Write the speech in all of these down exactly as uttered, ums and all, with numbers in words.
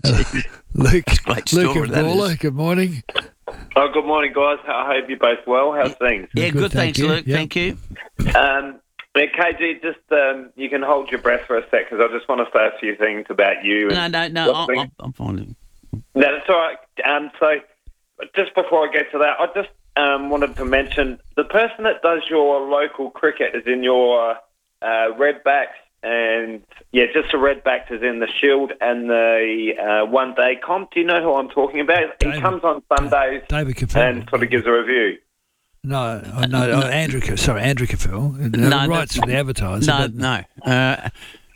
Luke, Great Luke story, of that Gawler, is. good morning. Oh, good morning, guys. I hope you're both well. How's things? Yeah, Good, good, thank thanks, you. Luke. Yep. Thank you. Um, yeah, K G, just um, you can hold your breath for a sec because I just want to say a few things about you. No, And no, no, what I'm, things- I'm, I'm fine. No, that's all right. Um, so, just before I get to that, I just um, wanted to mention the person that does your local cricket is in your uh, Redbacks, and yeah, just the Redbacks is in the Shield and the uh, one day comp. Do you know who I'm talking about? David- he comes on Sundays David Caffell. and sort of gives a review. No, oh, no, oh, Andrew, Ca- sorry, Andrew Caffell. No, No, writes that's- for the Advertiser. No, but no. Uh,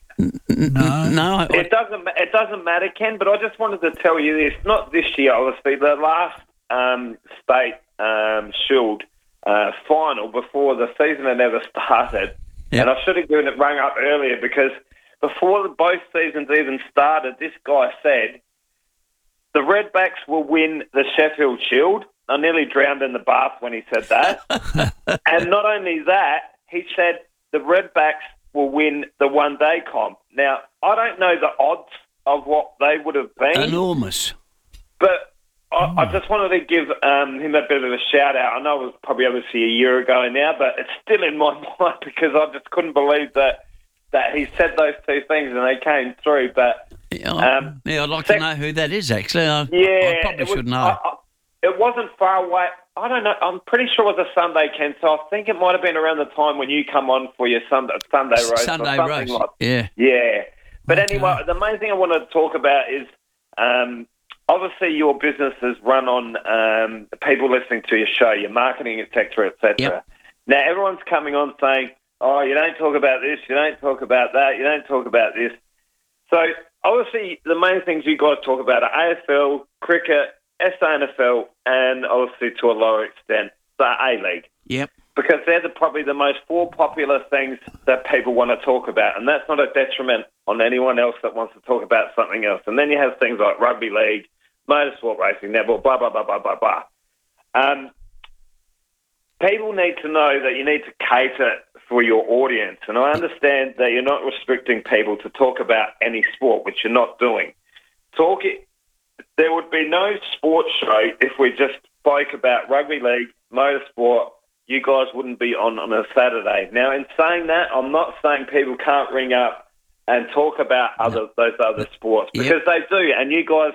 no. no, I, It doesn't. ma- It doesn't matter, Ken. But I just wanted to tell you this. Not this year, obviously. The last um, state um, Shield uh, final before the season had ever started, Yep. and I should have given it rung up earlier because before the, both seasons even started, this guy said the Redbacks will win the Sheffield Shield. I nearly drowned in the bath when he said that. And not only that, he said the Redbacks will win the one-day comp. Now, I don't know the odds of what they would have been, enormous. but I, I just wanted to give um, him a bit of a shout-out. I know it was probably obviously a year ago now, but it's still in my mind because I just couldn't believe that, that he said those two things and they came through. But Yeah, I- Um, yeah, I'd like sec- to know who that is, actually. I, yeah, I probably it was- should know. I, I, it wasn't far away. I don't know. I'm pretty sure it was a Sunday, Ken. So I think it might have been around the time when you come on for your Sunday Sunday roast. or Sunday something roast. Like, Yeah. yeah. But Okay. anyway, the main thing I wanted to talk about is um, obviously your business is run on um, people listening to your show, your marketing, et cetera, et cetera. Yep. Now everyone's coming on saying, "Oh, you don't talk about this, you don't talk about that, you don't talk about this." So obviously, the main things you got to talk about are A F L, cricket, S A N F L, and obviously to a lower extent the A-League, Yep. because they're the, probably the most four popular things that people want to talk about, and that's not a detriment on anyone else that wants to talk about something else. And then you have things like rugby league, motorsport racing, netball, blah blah blah blah blah blah. Um, people need to know that you need to cater for your audience. And I understand that you're not restricting people to talk about any sport, which you're not doing. Talk it, there would be no sports show if we just spoke about rugby league, motorsport. You guys wouldn't be on on a Saturday. Now, in saying that, I'm not saying people can't ring up and talk about other those other sports, Yep. because they do. And you guys,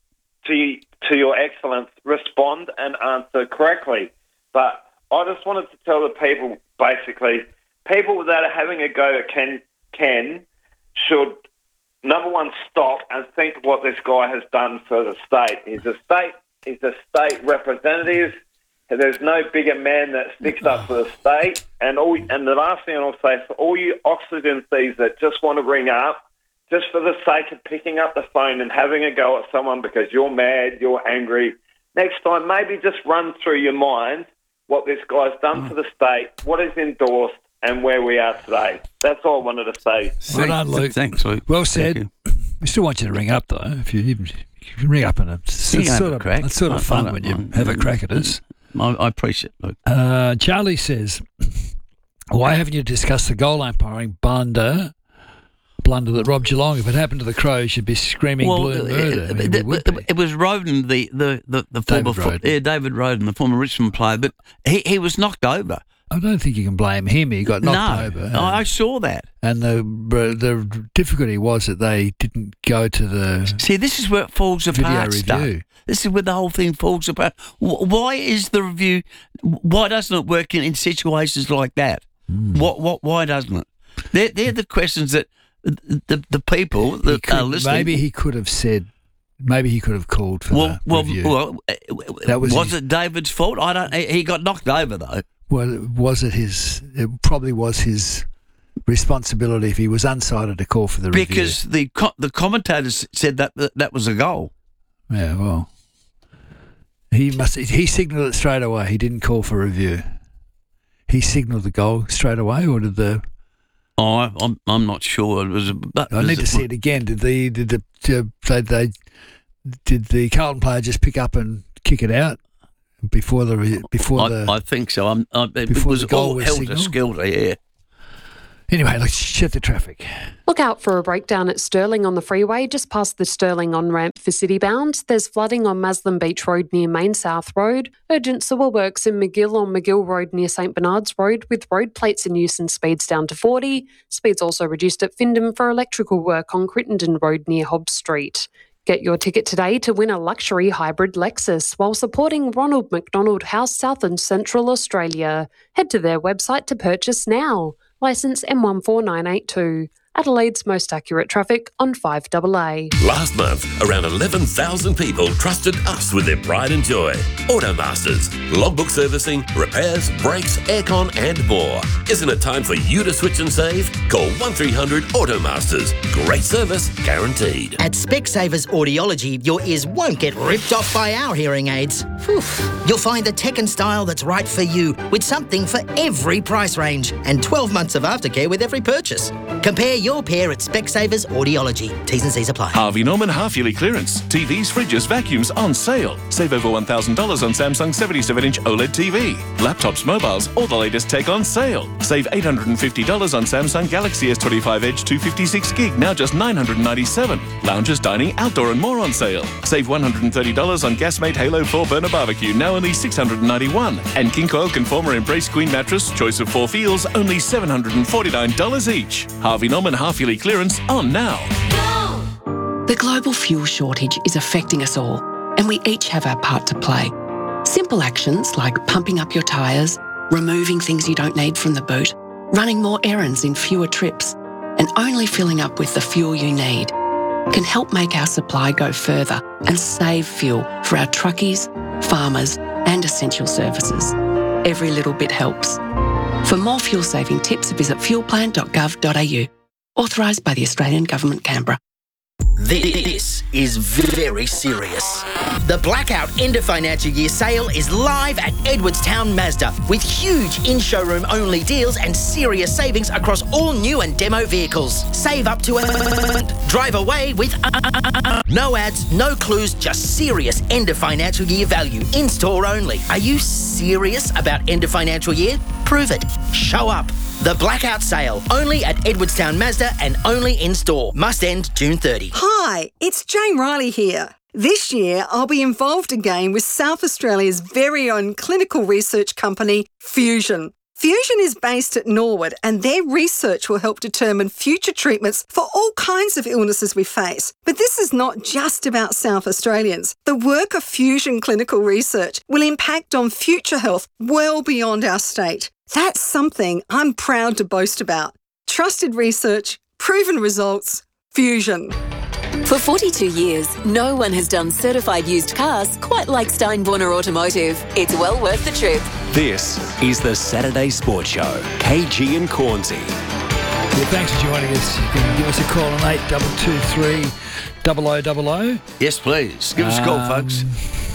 to to your excellence, respond and answer correctly. But I just wanted to tell the people, basically, people that are having a go at Ken, Ken should, number one, stop and think what this guy has done for the state. He's a state, he's a state representative. There's no bigger man that sticks up for the state. And all, and the last thing I'll say, for all you oxygen thieves that just want to ring up, just for the sake of picking up the phone and having a go at someone because you're mad, you're angry, next time maybe just run through your mind what this guy's done for the state, what is endorsed, and where we are today. That's all I wanted to say. Well done, Thanks- Luke. Thanks, Luke. Well Thank said. you. We still want you to ring up, though. If you even you can ring up and it's, You it's can have sort a of crack. it's sort of I- I fun don't when you mind. have a crack at us. I, I appreciate it, Luke. Uh, Charlie says, "Why haven't you discussed the goal umpiring blunder, blunder that robbed Geelong? If it happened to the Crows, you'd be screaming Well, blue murder." I mean, it, we would it, be. it was Roden, the the the, the David former fo- Roden. yeah, David Roden, the former Richmond player, but he, he was knocked over. I don't think you can blame him. He got knocked no, over. And, I saw that. and the the difficulty was that they didn't go to the See, this is where it falls video apart. Stuff. review. This is where the whole thing falls apart. Wh- Why is the review? Why doesn't it work in, in situations like that? Hmm. What what? Why doesn't it? They're they're the questions that the the, the people He that could- are listening. maybe he could have said, maybe he could have called for Well, the well, review. well. That was was his- it David's fault? I don't. He he got knocked over though. Well, was it his? It probably was his responsibility if he was unsighted to call for the review. Because the co- the commentators said that, that that was a goal. Yeah, well, he must. He signalled it straight away. He didn't call for review. He signalled the goal straight away, or did the? Oh, I'm I'm not sure. It was. A, but I need to see it again. Did the did the did they did the Carlton player just pick up and kick it out before the before I, the? I think so. I'm, I, it before was the goal all was helter signalled? skelter. Yeah. Anyway, let's check the traffic. Look out for a breakdown at Stirling on the freeway, just past the Stirling on-ramp for Citybound. There's flooding on Maslin Beach Road near Main South Road. Urgent sewer works in McGill on McGill Road near St Bernard's Road, with road plates in use and speeds down to forty. Speeds also reduced at Findham for electrical work on Crittenden Road near Hobbs Street. Get your ticket today to win a luxury hybrid Lexus while supporting Ronald McDonald House South and Central Australia. Head to their website to purchase now. Licence M one four nine eight two. Adelaide's most accurate traffic on five A A. Last month, around eleven thousand people trusted us with their pride and joy. Automasters. Logbook servicing, repairs, brakes, aircon and more. Isn't it time for you to switch and save? Call one three hundred Automasters. Great service guaranteed. At Specsavers Audiology, your ears won't get ripped off by our hearing aids. Whew. You'll find the tech and style that's right for you, with something for every price range and twelve months of aftercare with every purchase. Compare your pair at Specsavers Audiology. T's and C's apply. Harvey Norman half-yearly clearance. T Vs, fridges, vacuums on sale. Save over one thousand dollars on Samsung seventy-seven inch OLED T V. Laptops, mobiles, all the latest tech on sale. Save eight hundred fifty dollars on Samsung Galaxy S twenty-five Edge two fifty-six gig, now just nine hundred ninety-seven dollars. Lounges, dining, outdoor and more on sale. Save one hundred thirty dollars on Gasmate Halo four burner barbecue, now only six hundred ninety-one dollars. And King Coil Conformer Embrace Queen mattress, choice of four feels, only seven hundred forty-nine dollars each. Harvey Norman half-yearly clearance on now. The global fuel shortage is affecting us all, and we each have our part to play. Simple actions like pumping up your tyres, removing things you don't need from the boot, running more errands in fewer trips, and only filling up with the fuel you need can help make our supply go further and save fuel for our truckies, farmers, and essential services. Every little bit helps. For more fuel-saving tips, visit fuelplan dot gov dot a u. Authorised by the Australian Government, Canberra. This is very serious. The Blackout End of Financial Year sale is live at Edwardstown Mazda with huge in-showroom only deals and serious savings across all new and demo vehicles. Save up to a... Drive away with... No ads, no clues, just serious end of financial year value. In-store only. Are you serious about end of financial year? Prove it. Show up. The Blackout Sale, only at Edwardstown Mazda and only in-store. Must end June thirtieth. Hi, it's Jane Riley here. This year, I'll be involved again with South Australia's very own clinical research company, Fusion. Fusion is based at Norwood, and their research will help determine future treatments for all kinds of illnesses we face. But this is not just about South Australians. The work of Fusion Clinical Research will impact on future health well beyond our state. That's something I'm proud to boast about. Trusted research, proven results, Fusion. For forty-two years, no one has done certified used cars quite like Steinborner Automotive. It's well worth the trip. This is the Saturday Sports Show. K G and Cornsey. Yeah, thanks for joining us. You can give us a call on eight two two three, double oh double oh. Yes, please. Give us a call, Um, folks.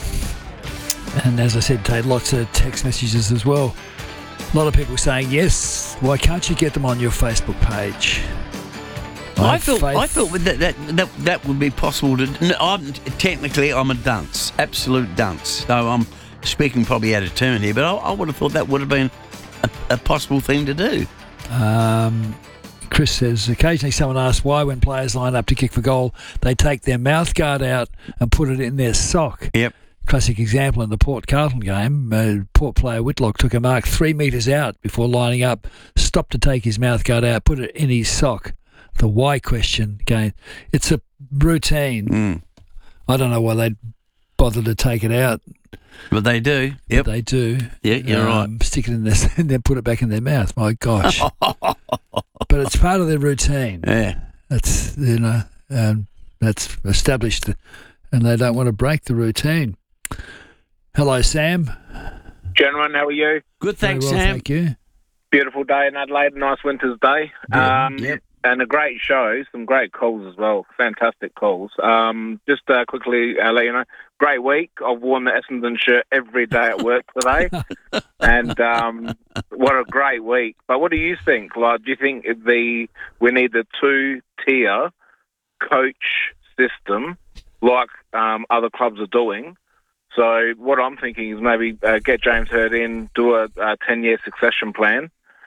And as I said, Tate, lots of text messages as well. A lot of people saying, yes, why can't you get them on your Facebook page? I have thought faith- I thought that that, that that would be possible to. No, I'm technically I'm a dunce, absolute dunce. So I'm speaking probably out of turn here, but I, I would have thought that would have been a, a possible thing to do. Um, Chris says, occasionally someone asks why when players line up to kick for goal, they take their mouth guard out and put it in their sock. Yep. Classic example in the Port Carlton game. Uh, Port player Whitlock took a mark three metres out before lining up, stopped to take his mouth guard out, put it in his sock. The why question again. It's a routine. Mm. I don't know why they'd bother to take it out. But they do. But Yep. they do. Yeah, you're um, Stick it in there and then put it back in their mouth. My gosh. But it's part of their routine. Yeah. That's, you know, um, that's established and they don't want to break the routine. Hello, Sam. Gentlemen, how are you? Good, thanks, Very well, Sam. Thank you. Beautiful day in Adelaide, nice winter's day. Yeah. Um, Yep. And a great show, some great calls as well, fantastic calls. Um, just uh, quickly, uh, let you know, great week. I've worn the Essendon shirt every day at work today, and um, what a great week. But what do you think? Like, do you think the we need the two-tier coach system like um, other clubs are doing? So what I'm thinking is maybe uh, get James Hird in, do a, a ten-year succession plan,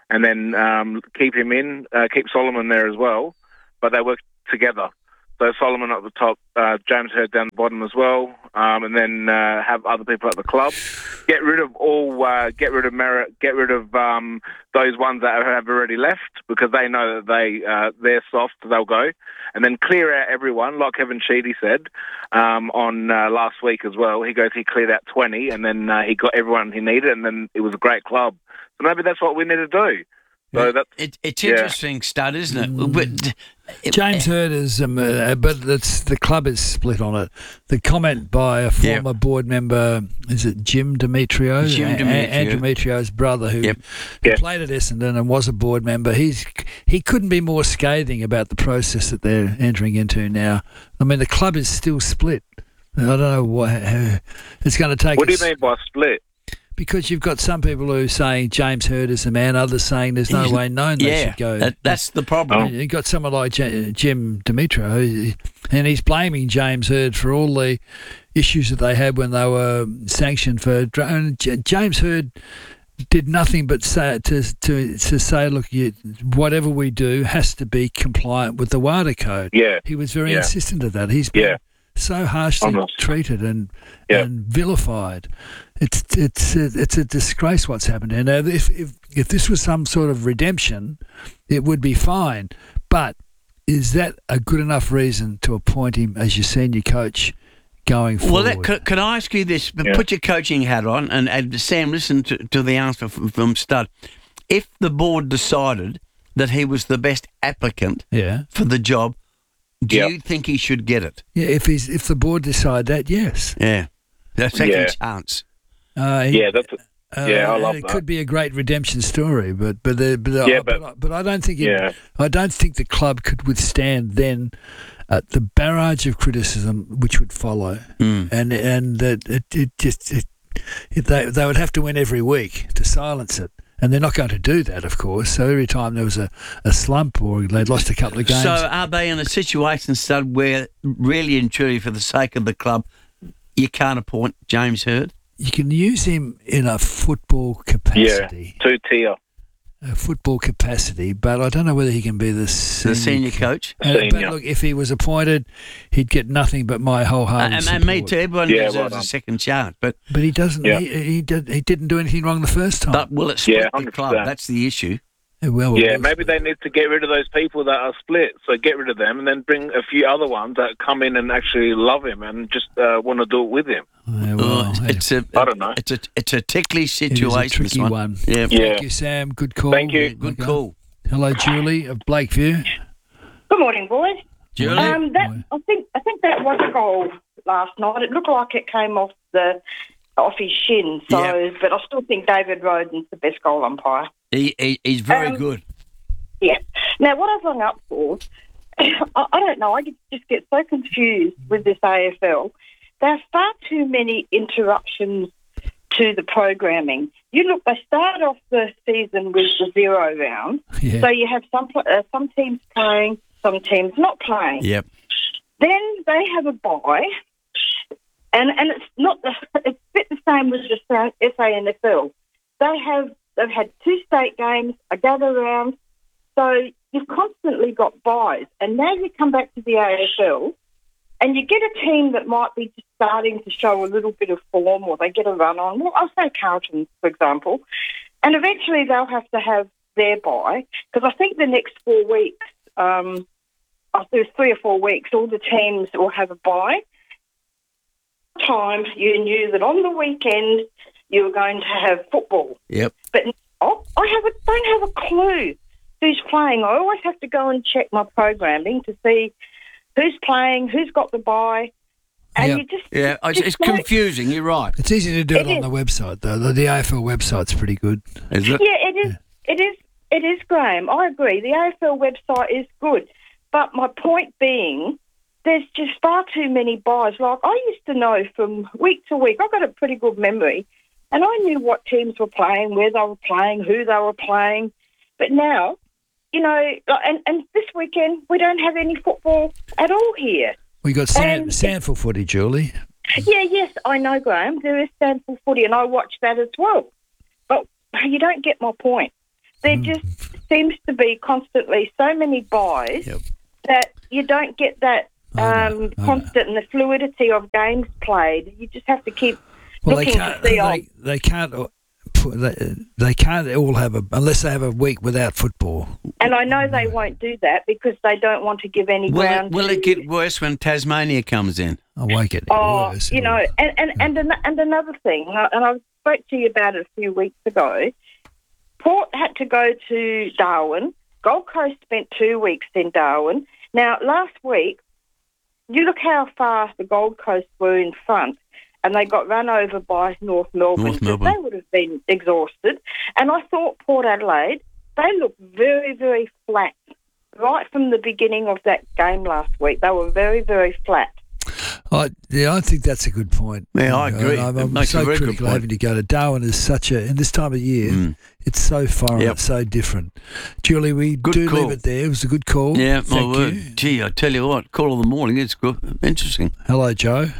and then um, keep him in, uh, keep Solomon there as well. But they work together. So Solomon at the top, uh, James Hird down the bottom as well, um, and then uh, have other people at the club. Get rid of all, uh, get rid of merit, get rid of um, those ones that have already left because they know that they uh, they're soft, they'll go, and then clear out everyone, like Kevin Sheedy said um, on uh, last week as well. He goes, he cleared out twenty, and then uh, he got everyone he needed, and then it was a great club. So maybe that's what we need to do. So that's, it, it's yeah. interesting stud, isn't it? Mm. But it, James Hird is, um, uh, but it's, the club is split on it. The comment by a former yep. board member, is it Jim Demetrio? Jim Demetrio. A- Andrew Demetrio's brother, who, yep. who yep. played at Essendon and was a board member. He's He couldn't be more scathing about the process that they're entering into now. I mean, the club is still split. I don't know what how it's going to take. What do us, you mean by split? Because you've got some people who are saying James Hird is the man, others saying there's no way known they yeah, should go. That, that's the problem. Oh. You've got someone like J- Jim Demetrio, and he's blaming James Hird for all the issues that they had when they were sanctioned for. And J- James Hird did nothing but say to to to say, look, you, whatever we do has to be compliant with the WADA code. Yeah, he was very yeah. insistent of that. He's been yeah. so harshly Almost. treated and yeah. and vilified. It's it's a, it's a disgrace what's happened. And if, if if this was some sort of redemption, it would be fine. But is that a good enough reason to appoint him as your senior coach going forward? Well, that, can, can I ask you this? Yeah. Put your coaching hat on, and, and Sam, listen to, to the answer from, from Stud. If the board decided that he was the best applicant yeah. for the job, do yep. you think he should get it? Yeah, if he's if the board decide that, yes. Yeah, the second Yeah. chance. Uh, he, Yeah, that's uh, yeah, I love it that. could be a great redemption story, but but uh, but, Yeah, uh, but- but, but I don't think it, yeah. I don't think the club could withstand then uh, the barrage of criticism which would follow, Mm. and and that it, it just it, it, they they would have to win every week to silence it. And they're not going to do that, of course. So every time there was a, a slump or they'd lost a couple of games. So are they in a situation, Stud, where really and truly for the sake of the club, you can't appoint James Hird? You can use him in a football capacity. Yeah, two tier. A football capacity, but I don't know whether he can be the senior, The senior coach? Uh, Senior. But look, if he was appointed, he'd get nothing but my wholehearted And, support. and me too. Everyone Yeah, deserves well a done. second chance. But, But he doesn't. Yeah. He, he did. He didn't do anything wrong the first time. but will it split Yeah, the one hundred club? percent. That's the issue. Yeah, well, Yeah, well, maybe they need to get rid of those people that are split. So get rid of them and then bring a few other ones that come in and actually love him and just uh, want to do it with him. Yeah, well, Oh, yeah. it's a, I don't know. It's a, it's a ticklish It is a situation. this tricky one. one. Yeah. Yeah. Thank you, Sam. Good call. Thank you. Good Okay. call. Hello, Julie of Blakeview. Good morning, boys. Julie? Um, that I think I think that was a goal last night. It looked like it came off the off his shin. So, Yep. but I still think David Roden's the best goal umpire. He, he, he's very Um, good. Yeah. Now, what I've rung up for, I, I don't know. I just get so confused with this A F L. There are far too many interruptions to the programming. You look, they start off the season with the zero round. Yeah. So you have some pl- uh, some teams playing, some teams not playing. Yep. Then they have a bye, and and it's not the, it's a bit the same with the S A N F L. They have they've had two state games, a gather round, so you've constantly got byes, and now you come back to the A F L, and you get a team that might be just starting to show a little bit of form, or they get a run on. Well, I'll say Carlton, for example, and eventually they'll have to have their bye, because I think the next four weeks. Um, After there's three or four weeks, all the teams will have a bye. Time you knew that on the weekend you were going to have football, Yep. but now I have a, don't have a clue who's playing. I always have to go and check my programming to see who's playing, who's got the bye, and Yep. you just Yeah, it's, just it's don't- confusing. You're right. It's easy to do it, It on is. the website, though. The, the A F L website's pretty good. Is it? Yeah, it is. It is. It is, Graham. I agree. The A F L website is good, but my point being, there's just far too many buys. Like I used to know from week to week. I've got a pretty good memory, and I knew what teams were playing, where they were playing, who they were playing. But now, you know, and and this weekend we don't have any football at all here. We got San, And- Sandford footy, Julie. Yeah, yes, I know, Graham. There is Stanford footy, and I watch that as well. But you don't get my point. there just seems to be constantly so many buys Yep. that you don't get that I know, um, I know. constant and the fluidity of games played. You just have to keep Well, they looking can't. to see. oh, They, they can't. uh, put- They, they can't all have a unless they have a week without football. And I know they won't do that because they don't want to give any Will it, ground. will to, it get worse when Tasmania comes in? I won't get any Oh, worse. you know, and and and, an, and another thing, and I spoke to you about it a few weeks ago. Port had to go to Darwin. Gold Coast spent two weeks in Darwin. Now, last week, you look how far the Gold Coast were in front, and they got run over by North Melbourne. North because Melbourne. They would have been exhausted. And I thought Port Adelaide, they looked very, very flat. Right from the beginning of that game last week, they were very, very flat. I, yeah, I think that's a good point. Yeah, I agree. I'm, It I'm makes a so very good critical point. having to go to Darwin is such a, in this time of year, Mm. it's so foreign, Yep. it's so different. Julie, we Good do call. leave it there. It was a good call. Yeah, my Thank word. you. Gee, I tell you what, call of the morning, it's good. Interesting. Hello, Joe.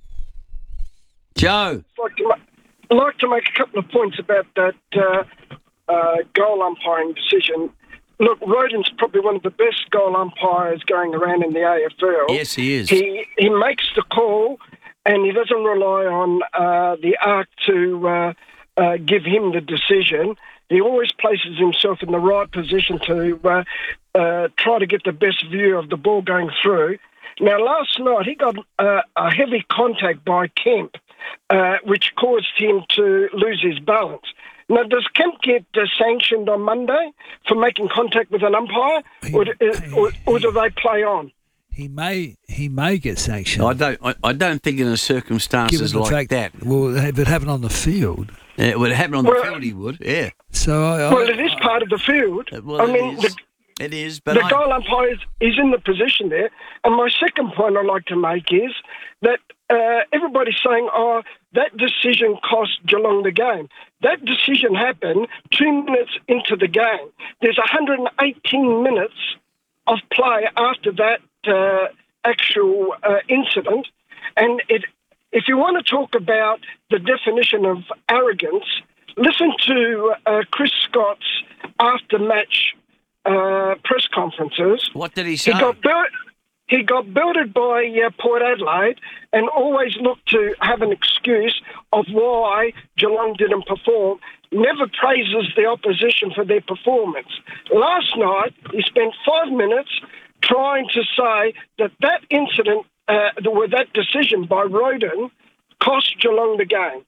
Joe. I'd like to, ma- I'd like to make a couple of points about that uh, uh, goal umpiring decision. Look, Roden's probably one of the best goal umpires going around in the A F L. Yes, he is. He he makes the call, and he doesn't rely on uh, the arc to uh, uh, give him the decision. He always places himself in the right position to uh, uh, try to get the best view of the ball going through. Now, last night he got uh, a heavy contact by Kemp, uh, which caused him to lose his balance. Now, does Kemp get uh, sanctioned on Monday for making contact with an umpire, or, do- uh, or, or do they play on? He may he may get sanctioned. I don't. I, I don't think in a Given circumstances the like fact that. Well, if it happened on the field. Yeah, it would happen on the Well- field. He would. Yeah. So I, I, Well, it is part of the field. Well, I it mean, is. the, It is. But the I, goal umpire is, is in the position there. And my second point I'd like to make is that uh, everybody's saying, oh, that decision cost Geelong the game. That decision happened two minutes into the game. There's one hundred eighteen minutes of play after that uh, actual uh, incident. And it, if you want to talk about the definition of arrogance, listen to uh, Chris Scott's after-match uh, press conferences. what did he say? He got built. He got belted by uh, Port Adelaide and always looked to have an excuse of why Geelong didn't perform. Never praises the opposition for their performance. Last night, he spent five minutes trying to say that that incident, uh, with that decision by Roden, cost Geelong the game.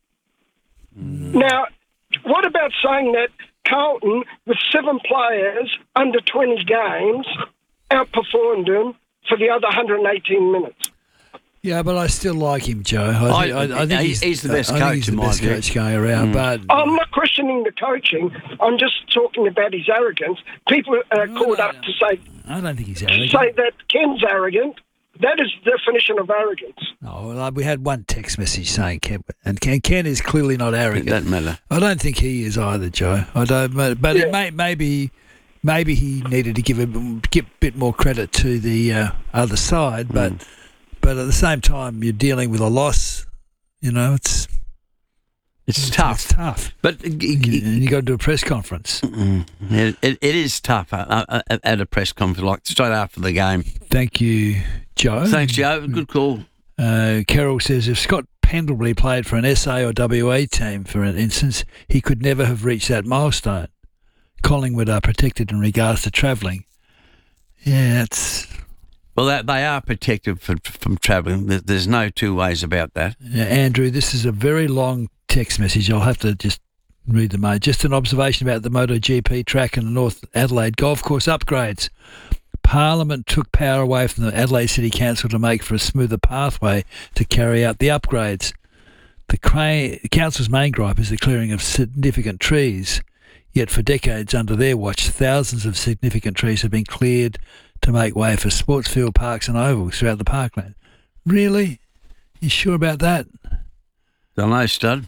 Now, what about saying that Carlton, with seven players under twenty games, outperformed them for the other one hundred eighteen minutes? yeah, but I still like him, Joe. I, I- think- I, I think he- he's, he's the best I think coach he's in the my best view. coach going around. Mm. But I'm not questioning the coaching. I'm just talking about his arrogance. People are called up to say I don't think he's to arrogant. say that Ken's arrogant. That is the definition of arrogance. Oh, well, we had one text message saying Ken, and Ken, Ken is clearly not It arrogant. doesn't matter. I don't think he is either, Joe. I don't, but but Yeah. it may, maybe maybe he needed to give a give a bit more credit to the uh, other side, but Mm. but at the same time, you're dealing with a loss. You know, it's It's tough. It's tough. But uh, g- g- And you got to do a press conference. Mm, it, it, it is tough uh, uh, uh, at a press conference, like straight after the game. Thank you, Joe. Thanks, Joe. Good call. Uh, Carol says if Scott Pendlebury played for an S A or W A team, for an instance, he could never have reached that milestone. Collingwood are protected in regards to travelling. Yeah, it's Well, that, they are protected from, from travelling. There- There's no two ways about that. yeah, Andrew. This is a very long text message. I'll have to just read them out. Just an observation about the MotoGP track and the North Adelaide golf course upgrades. Parliament took power away from the Adelaide City Council to make for a smoother pathway to carry out the upgrades. The cra- council's main gripe is the clearing of significant trees. Yet for decades under their watch, thousands of significant trees have been cleared to make way for sports field, parks and ovals throughout the parkland. Really? You sure about that? Don't know, Stud.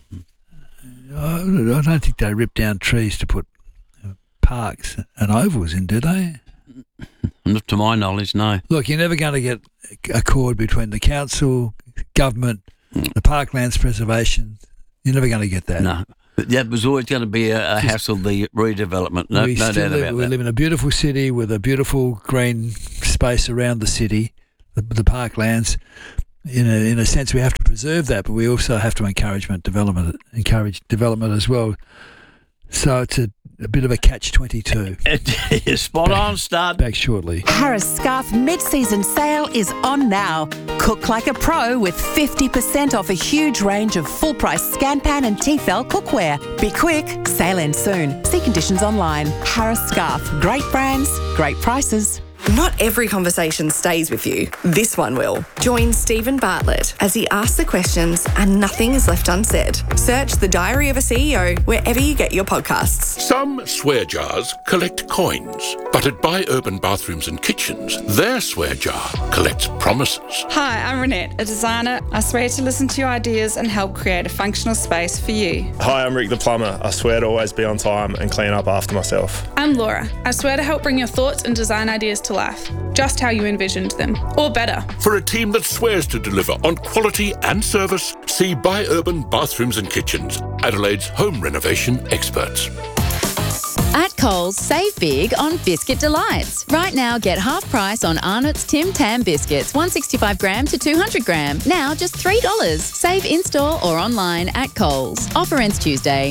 I I don't think they rip down trees to put uh, parks and ovals in, do they? Not to my knowledge, no. Look, you're never going to get accord between the council, government, the parklands preservation. You're never going to get that. No. But that was always going to be a, a hassle, the redevelopment. No, we no still doubt live, about we that. live in a beautiful city with a beautiful green space around the city, the, the parklands. In a, in a sense, we have to preserve that, but we also have to encourage development, encourage development as well. So it's a, a bit of a catch twenty-two. Spot on, start. Back shortly. Harris Scarf mid-season sale is on now. Cook like a pro with fifty percent off a huge range of full-price Scanpan and Tefal cookware. Be quick, sale ends soon. See conditions online. Harris Scarf. Great brands, great prices. Not every conversation stays with you. This one will. Join Stephen Bartlett as he asks the questions and nothing is left unsaid. Search The Diary of a C E O wherever you get your podcasts. Some swear jars collect coins, but at Buy Urban Bathrooms and Kitchens, their swear jar collects promises. Hi, I'm Renette, a designer. I swear to listen to your ideas and help create a functional space for you. Hi, I'm Rick the plumber. I swear to always be on time and clean up after myself. I'm Laura. I swear to help bring your thoughts and design ideas to life, just how you envisioned them, or better. For a team that swears to deliver on quality and service, see Buy Urban Bathrooms and Kitchens, Adelaide's home renovation experts. At Coles, save big on Biscuit Delights. Right now, get half price on Arnott's Tim Tam biscuits, one sixty-five gram to two hundred gram. Now just three dollars. Save in-store or online at Coles. Offer ends Tuesday.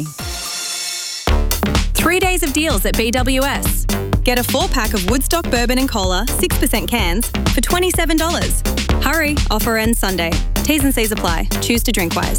Three days of deals at B W S. Get a four-pack of Woodstock Bourbon and Cola, six percent cans, for twenty-seven dollars. Hurry, offer ends Sunday. T's and C's apply. Choose to drink wise.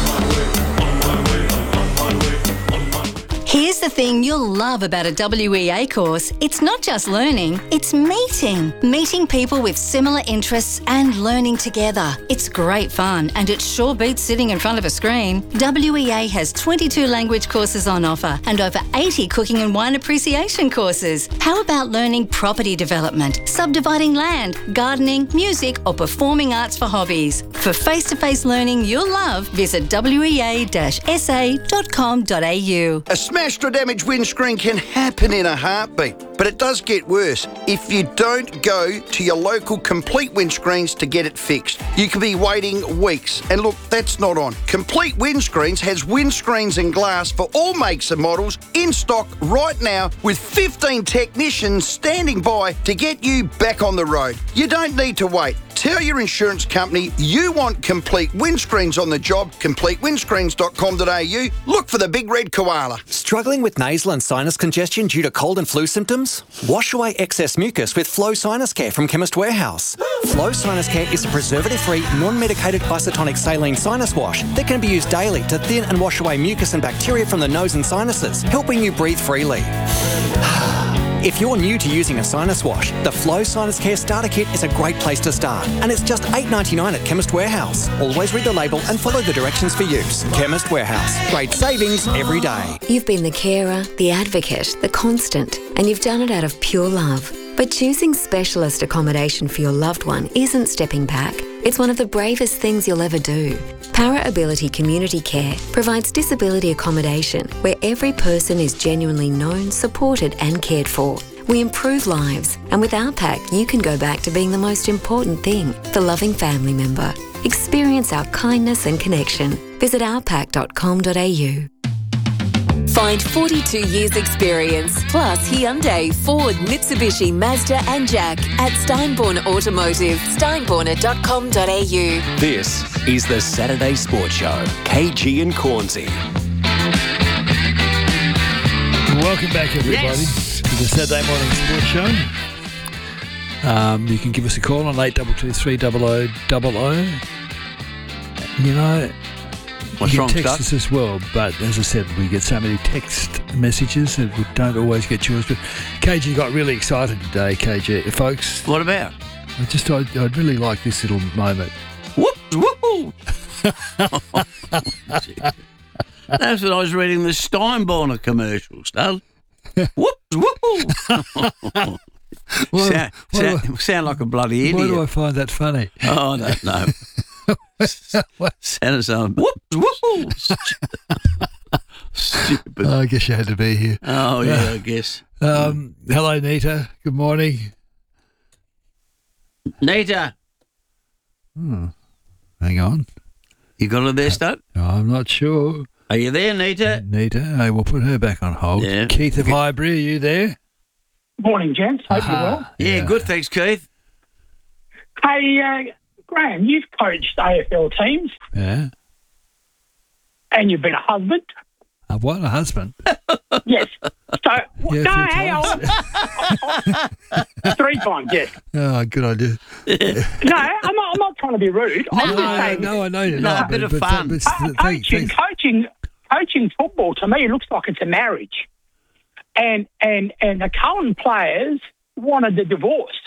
Here's the thing you'll love about a W E A course. It's not just learning, it's meeting. Meeting people with similar interests and learning together. It's great fun and it sure beats sitting in front of a screen. W E A has twenty-two language courses on offer and over eighty cooking and wine appreciation courses. How about learning property development, subdividing land, gardening, music or performing arts for hobbies? For face-to-face learning you'll love, visit w e a dash s a dot com dot a u. A smashed or damaged windscreen can happen in a heartbeat, but it does get worse if you don't go to your local Complete Windscreens to get it fixed. You could be waiting weeks, and look, that's not on. Complete Windscreens has windscreens and glass for all makes and models in stock right now with fifteen technicians standing by to get you back on the road. You don't need to wait. Tell your insurance company you want Complete Windscreens on the job, complete windscreens dot com dot a u. Look for the big red koala. Struggling with nasal and sinus congestion due to cold and flu symptoms? Wash away excess mucus with Flow Sinus Care from Chemist Warehouse. Flow Sinus Care is a preservative-free, non-medicated isotonic saline sinus wash that can be used daily to thin and wash away mucus and bacteria from the nose and sinuses, helping you breathe freely. If you're new to using a sinus wash, the Flow Sinus Care Starter Kit is a great place to start, and it's just eight dollars ninety-nine at Chemist Warehouse. Always read the label and follow the directions for use. Chemist Warehouse. Great savings every day. You've been the carer, the advocate, the constant, and you've done it out of pure love. But choosing specialist accommodation for your loved one isn't stepping back. It's one of the bravest things you'll ever do. Para Ability Community Care provides disability accommodation where every person is genuinely known, supported and cared for. We improve lives, and with our pack you can go back to being the most important thing, the loving family member. Experience our kindness and connection. Visit our pack dot com dot a u. Find forty-two years experience, plus Hyundai, Ford, Mitsubishi, Mazda and Jack at Steinborn Automotive, steinborner dot com dot a u. This is the Saturday Sports Show. K G and Cornsey. Welcome back, everybody, Yes. to the Saturday Morning Sports Show. Um, you can give us a call on eight two two three double oh double oh. You know, What's you wrong, can text Scott? us as well, but as I said, we get so many text messages that we don't always get yours. But K G got really excited today, K G. Folks. What about? I just, I'd, I'd really like this little moment. Whoop, whoop. That's what I was reading the Steinborner commercials, Dad. Whoop, whoop. Why- sound, why do sound, sound like a bloody idiot. Why do I find that funny? Oh, I don't know. Sounded so whoop, whoop. Stupid. I guess you had to be here. Oh, yeah, I guess. Um, hello, Nita. Good morning. Nita. Hmm. Hang on. You got it there, Stud? I'm not sure. Are you there, Nita? Nita, hey, we'll put her back on hold. Yeah. Keith of Highbury, are you there? Morning, gents. Hope you're well. Yeah, good, thanks, Keith. Hey, uh, Graham, you've coached A F L teams Yeah. and you've been a husband. I want a husband. Yes. So, Yeah, no, a few hey, I'll- three times, yes. Oh, good idea. No, I'm not, I'm not trying to be rude. I'm No, just saying, no, I know you're No, not. a bit but- of but- fun. but- uh, but- coaching, thanks- coaching, coaching football to me looks like it's a marriage. And, and, and the Cullen players wanted the divorce.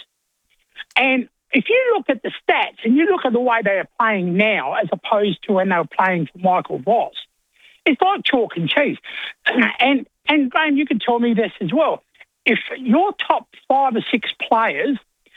And if you look at the stats and you look at the way they are playing now as opposed to when they were playing for Michael Voss, it's like chalk and cheese. And, and Graham, you can tell me this as well. If your top five or six players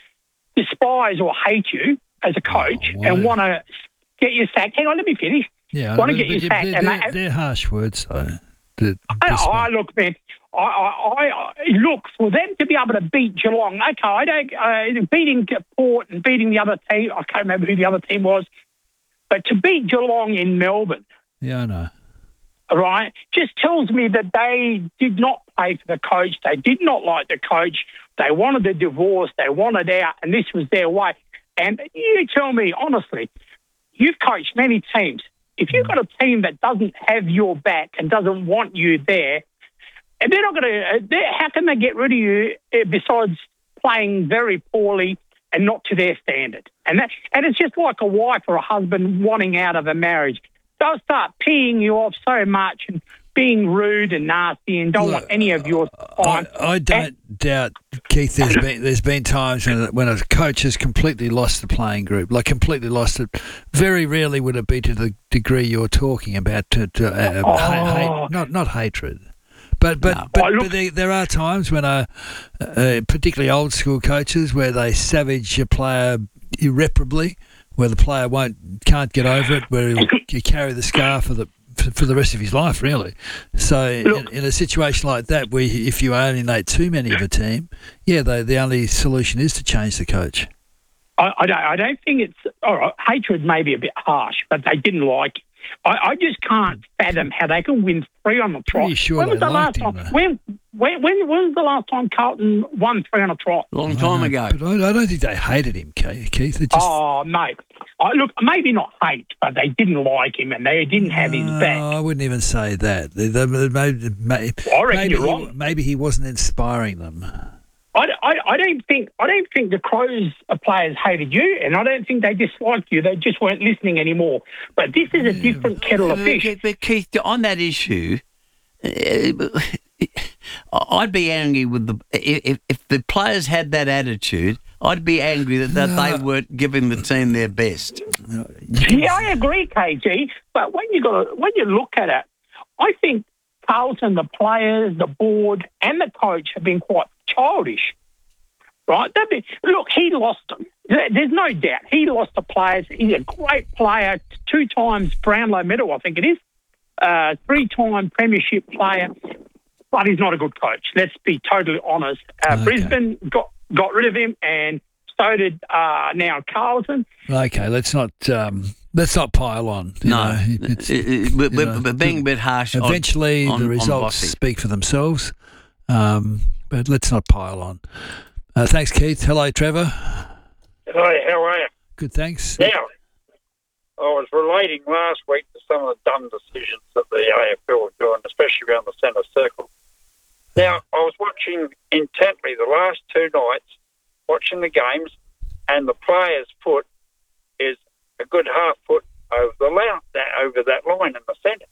despise or hate you as a coach Oh, and wow. want to get you sacked, hang on, let me finish. Yeah, want to but- get you but sacked. They're, and they're, they, they're harsh words, though. The- I, this I one. look, man. I, I, I look for them to be able to beat Geelong. Okay, I don't uh, beating Port and beating the other team. I can't remember who the other team was, but to beat Geelong in Melbourne, Yeah, I know. right, just tells me that they did not pay for the coach. They did not like the coach. They wanted a divorce. They wanted out, and this was their way. And you tell me honestly, you've coached many teams. If you've got a team that doesn't have your back and doesn't want you there, and they're not going to, how can they get rid of you uh, besides playing very poorly and not to their standard? And that, and it's just like a wife or a husband wanting out of a marriage. They'll start peeing you off so much and being rude and nasty and don't want any of your time. I, I don't doubt, Keith, there's been there's been times when, when a coach has completely lost the playing group, like completely lost it. Very rarely would it be to the degree you're talking about, to, to uh, Oh. ha- hate, not not hatred. But but, No. but, Oh, look- but there, there are times when, uh, uh, particularly old school coaches, where they savage a player irreparably, where the player won't can't get over it, where he'll, you carry the scar for the for, for the rest of his life, really. So in, in a situation like that, where you- if you alienate too many of a team, yeah, they, the only solution is to change the coach. I, I, don't, I don't think it's all right. Hatred may be a bit harsh, but they didn't like. I, I just can't fathom how they can win three on the trot. Pretty sure when was they the last liked him, time? When, when when when was the last time Carlton won three on a trot? Long time I ago. know, But I, I don't think they hated him, Keith. Keith. It just, Oh, mate. I, look, maybe not hate, but they didn't like him and they didn't have his back. No, I wouldn't even say that. They, they, they, maybe, maybe, I reckon maybe you're he, wrong. maybe he wasn't inspiring them. I, I, I don't think I don't think the Crows players hated you, and I don't think they disliked you. They just weren't listening anymore. But this is a different kettle of fish. But, but Keith, on that issue, uh, I'd be angry with the if, if the players had that attitude. I'd be angry that, that they weren't giving the team their best. Yeah, I agree, K G. But when you got to, when you look at it, I think Carlton, the players, the board, and the coach have been quite childish. Right? They've been, look, he lost them. There- There's no doubt. He lost the players. He's a great player, two times Brownlow medal, I think it is, uh, three-time premiership player, but he's not a good coach. Let's be totally honest. Uh, Okay. Brisbane got got rid of him, and so did uh, now Carlton. Okay, let's not um, let's not pile on. you No, know. It's- It- it- but- you but- know, but being a bit harsh on- Eventually, on- the on results Bossy. speak for themselves. Um, but let's not pile on. Uh, thanks, Keith. Hello, Trevor. Hi, how are you? Good, thanks. Now, I was relating last week to some of the dumb decisions that the A F L are doing, especially around the centre circle. Now, I was watching intently the last two nights, watching the games, and the player's foot is a good half foot over the line, over that line in the centre.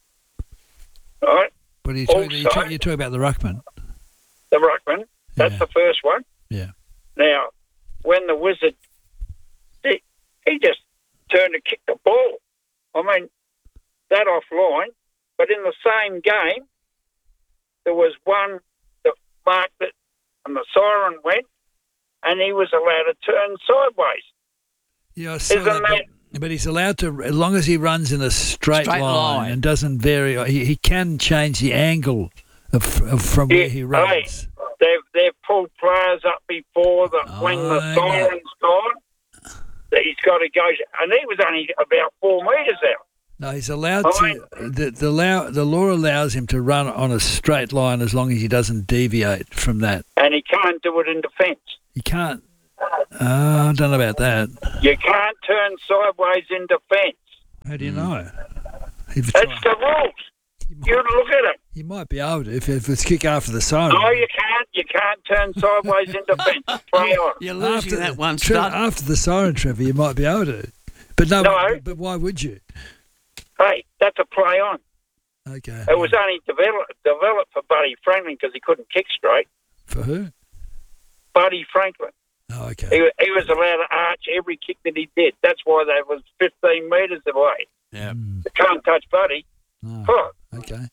Right? But you talking, you Also- talk, you talk about the ruckman. The ruckman, that's the first one. Yeah. Now, when the Wizard, he, he just turned to kick the ball. I mean, that offline, but in the same game, there was one that marked it and the siren went and he was allowed to turn sideways. Yeah, I saw Isn't that, that... but, but he's allowed to, as long as he runs in a straight, Straight line, line. and doesn't vary. He, he can change the angle of, of from where he Hey, runs. they've, they've pulled players up before that when the I know. siren's gone, that he's got to go, and he was only about four metres out. No, he's allowed I to. mean- The the law the law allows him to run on a straight line as long as he doesn't deviate from that. And he can't do it in defence. You can't. Uh, I don't know about that. You can't turn sideways in defence. How do you know? If it's It's the rules. You look at it. You might be able to if, if it's kick after the siren. No, you can't. You can't turn sideways in defence. Play on. You're losing after, that one Tre- stud. after the siren, Trevor, you might be able to. But no, No. But, but why would you? Hey, that's a play on. Okay. It was only developed, developed for Buddy Franklin because he couldn't kick straight. For who? Buddy Franklin. Oh, okay. He, wa- he was allowed to arch every kick that he did. That's why they was fifteen metres away. Yeah. They can't touch Buddy. Huh. Okay.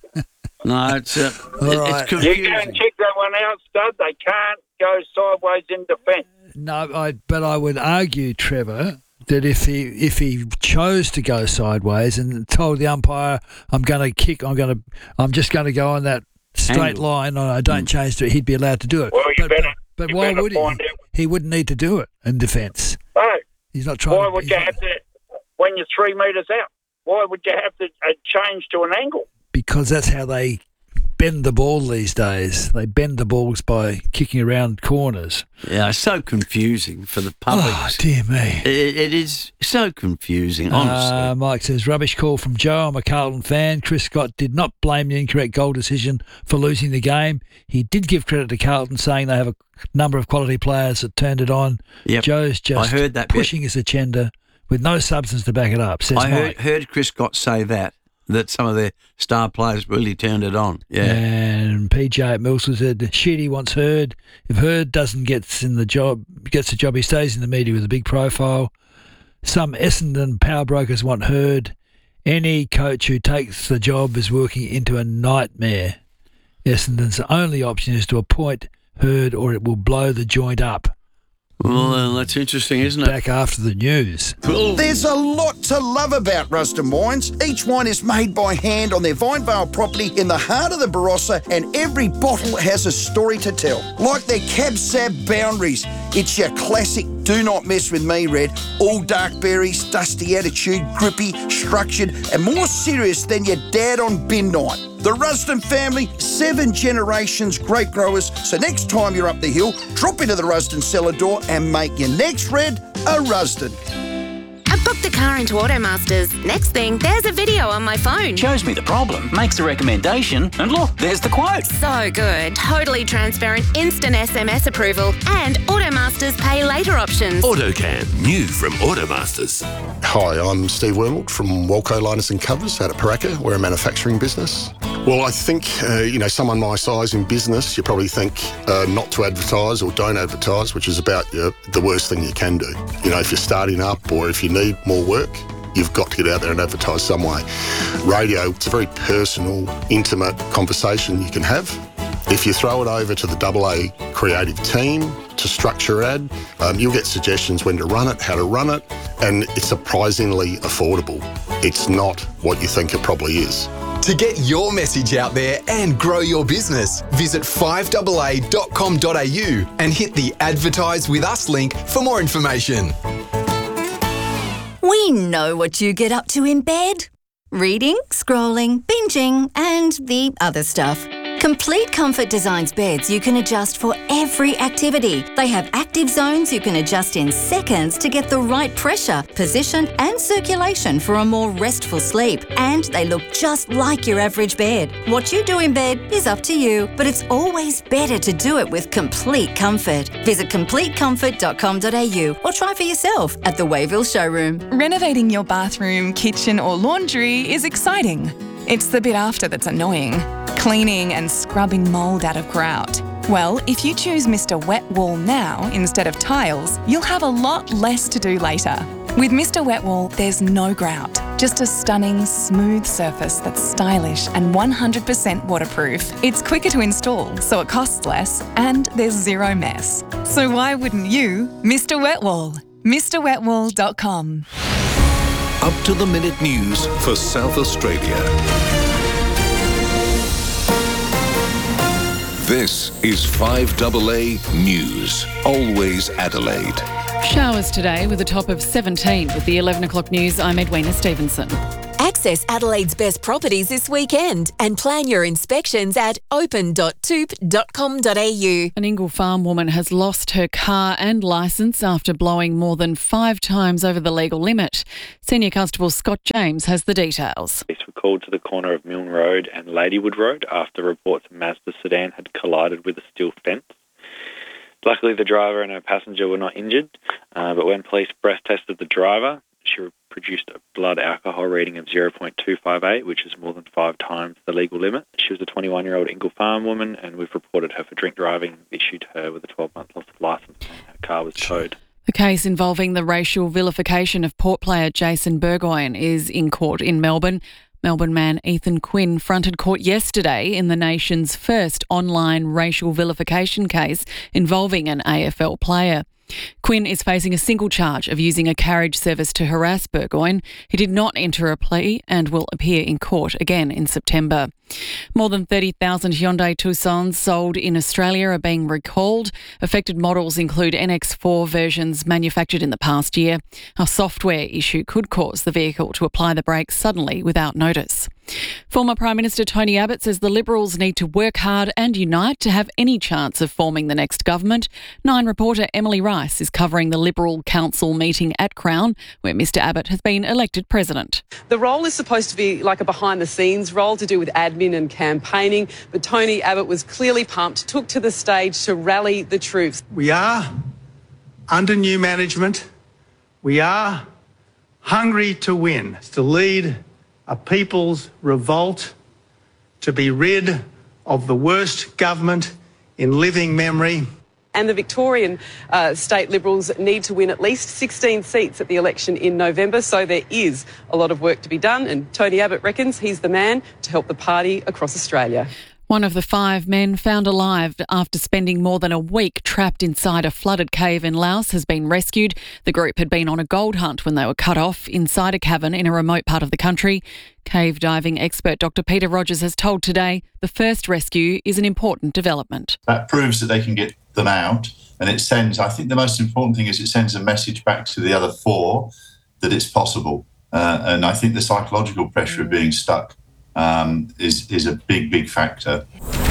No, it's uh, All it- right. it's confusing. You can't kick that one out, stud. They can't go sideways in defence. No, I, but I would argue, Trevor, that if he if he chose to go sideways and told the umpire, "I'm going to kick, I'm going to, I'm just going to go on that straight Angle. line, and I don't change to it," he'd be allowed to do it. Well, you but better. but you why better would he? find out. He wouldn't need to do it in defence. No. He's not trying. Why to, would he's you not- have to, when you're three metres out, why would you have to uh, change to an angle? Because that's how they bend the ball these days. They bend the balls by kicking around corners. Yeah, it's so confusing for the public. Oh, dear me. It, it is so confusing, honestly. Uh, Mike says, rubbish call from Joe. I'm a Carlton fan. Chris Scott did not blame the incorrect goal decision for losing the game. He did give credit to Carlton, saying they have a number of quality players that turned it on. Yep. Joe's just I heard that bit. pushing his agenda with no substance to back it up, says I heard, Mike. heard Chris Scott say that, that some of their star players really turned it on. Yeah. And P J at Milson said, Sheedy wants Hurd. If Hurd doesn't get in the job, gets the job, he stays in the media with a big profile. Some Essendon power brokers want Hurd. Any coach who takes the job is working into a nightmare. Essendon's only option is to appoint Hurd, or it will blow the joint up. Well, that's interesting, isn't it? Back after the news. There's a lot to love about Rusden Wines. Each wine is made by hand on their Vinevale property in the heart of the Barossa, and every bottle has a story to tell. Like their Cab Sab Boundaries. It's your classic do not mess with me red. All dark berries, dusty attitude, grippy, structured, and more serious than your dad on bin night. The Rusden family, seven generations grape growers. So next time you're up the hill, drop into the Rusden cellar door and make your next red a Rusden. I've booked the car into Automasters. Next thing, there's a video on my phone. Shows me the problem, makes a recommendation, and look, there's the quote. So good. Totally transparent, instant S M S approval, and Automasters pay later options. AutoCam, new from Automasters. Hi, I'm Steve Wormald from Walco Liners and Covers out at Paraka. We're a manufacturing business. Well, I think, uh, you know, someone my size in business, you probably think uh, not to advertise or don't advertise, which is about uh, the worst thing you can do. You know, if you're starting up or if you need more work, you've got to get out there and advertise some way. Radio, it's a very personal, intimate conversation you can have. If you throw it over to the double A creative team to structure ad, um, you'll get suggestions when to run it, how to run it, and it's surprisingly affordable. It's not what you think it probably is. To get your message out there and grow your business, visit five A A dot com dot a u and hit the Advertise With Us link for more information. We know what you get up to in bed. Reading, scrolling, binging, and the other stuff. Complete Comfort designs beds you can adjust for every activity. They have active zones you can adjust in seconds to get the right pressure, position, and circulation for a more restful sleep. And they look just like your average bed. What you do in bed is up to you, but it's always better to do it with Complete Comfort. Visit complete comfort dot com dot a u or try for yourself at the Wayville showroom. Renovating your bathroom, kitchen, or laundry is exciting. It's the bit after that's annoying. Cleaning and scrubbing mould out of grout. Well, if you choose Mister Wet Wall now instead of tiles, you'll have a lot less to do later. With Mister Wet Wall, there's no grout, just a stunning, smooth surface that's stylish and one hundred percent waterproof. It's quicker to install, so it costs less, and there's zero mess. So why wouldn't you, Mister Wet Wall? Mr wet wall dot com. Up to the minute news for South Australia. This is five A A News, always Adelaide. Showers today with a top of seventeen. With the eleven o'clock news, I'm Edwina Stevenson. Access Adelaide's best properties this weekend and plan your inspections at open dot toop dot com dot a u. An Ingle Farm woman has lost her car and licence after blowing more than five times over the legal limit. Senior Constable Scott James has the details. Police were called to the corner of Milne Road and Ladywood Road after reports a Mazda sedan had collided with a steel fence. Luckily, the driver and her passenger were not injured, uh, but when police breath tested the driver, she produced a blood alcohol reading of zero point two five eight, which is more than five times the legal limit. She was a twenty-one-year-old Ingle Farm woman, and we've reported her for drink driving, issued her with a twelve-month loss of licence, and her car was towed. The case involving the racial vilification of Port player Jason Burgoyne is in court in Melbourne. Melbourne man Ethan Quinn fronted court yesterday in the nation's first online racial vilification case involving an A F L player. Quinn is facing a single charge of using a carriage service to harass Burgoyne. He did not enter a plea and will appear in court again in September. More than thirty thousand Hyundai Tucsons sold in Australia are being recalled. Affected models include N X four versions manufactured in the past year. A software issue could cause the vehicle to apply the brakes suddenly without notice. Former Prime Minister Tony Abbott says the Liberals need to work hard and unite to have any chance of forming the next government. Nine reporter Emily Rice is covering the Liberal Council meeting at Crown, where Mr Abbott has been elected president. The role is supposed to be like a behind-the-scenes role to do with admin and campaigning, but Tony Abbott was clearly pumped, took to the stage to rally the troops. We are under new management. We are hungry to win, to lead a people's revolt, to be rid of the worst government in living memory. And the Victorian uh, state Liberals need to win at least sixteen seats at the election in November, so there is a lot of work to be done, and Tony Abbott reckons he's the man to help the party across Australia. One of the five men found alive after spending more than a week trapped inside a flooded cave in Laos has been rescued. The group had been on a gold hunt when they were cut off inside a cavern in a remote part of the country. Cave diving expert Doctor Peter Rogers has told Today the first rescue is an important development. That proves that they can get them out, and it sends, I think the most important thing is it sends a message back to the other four that it's possible. Uh, and I think the psychological pressure of being stuck Um, is, is a big, big factor.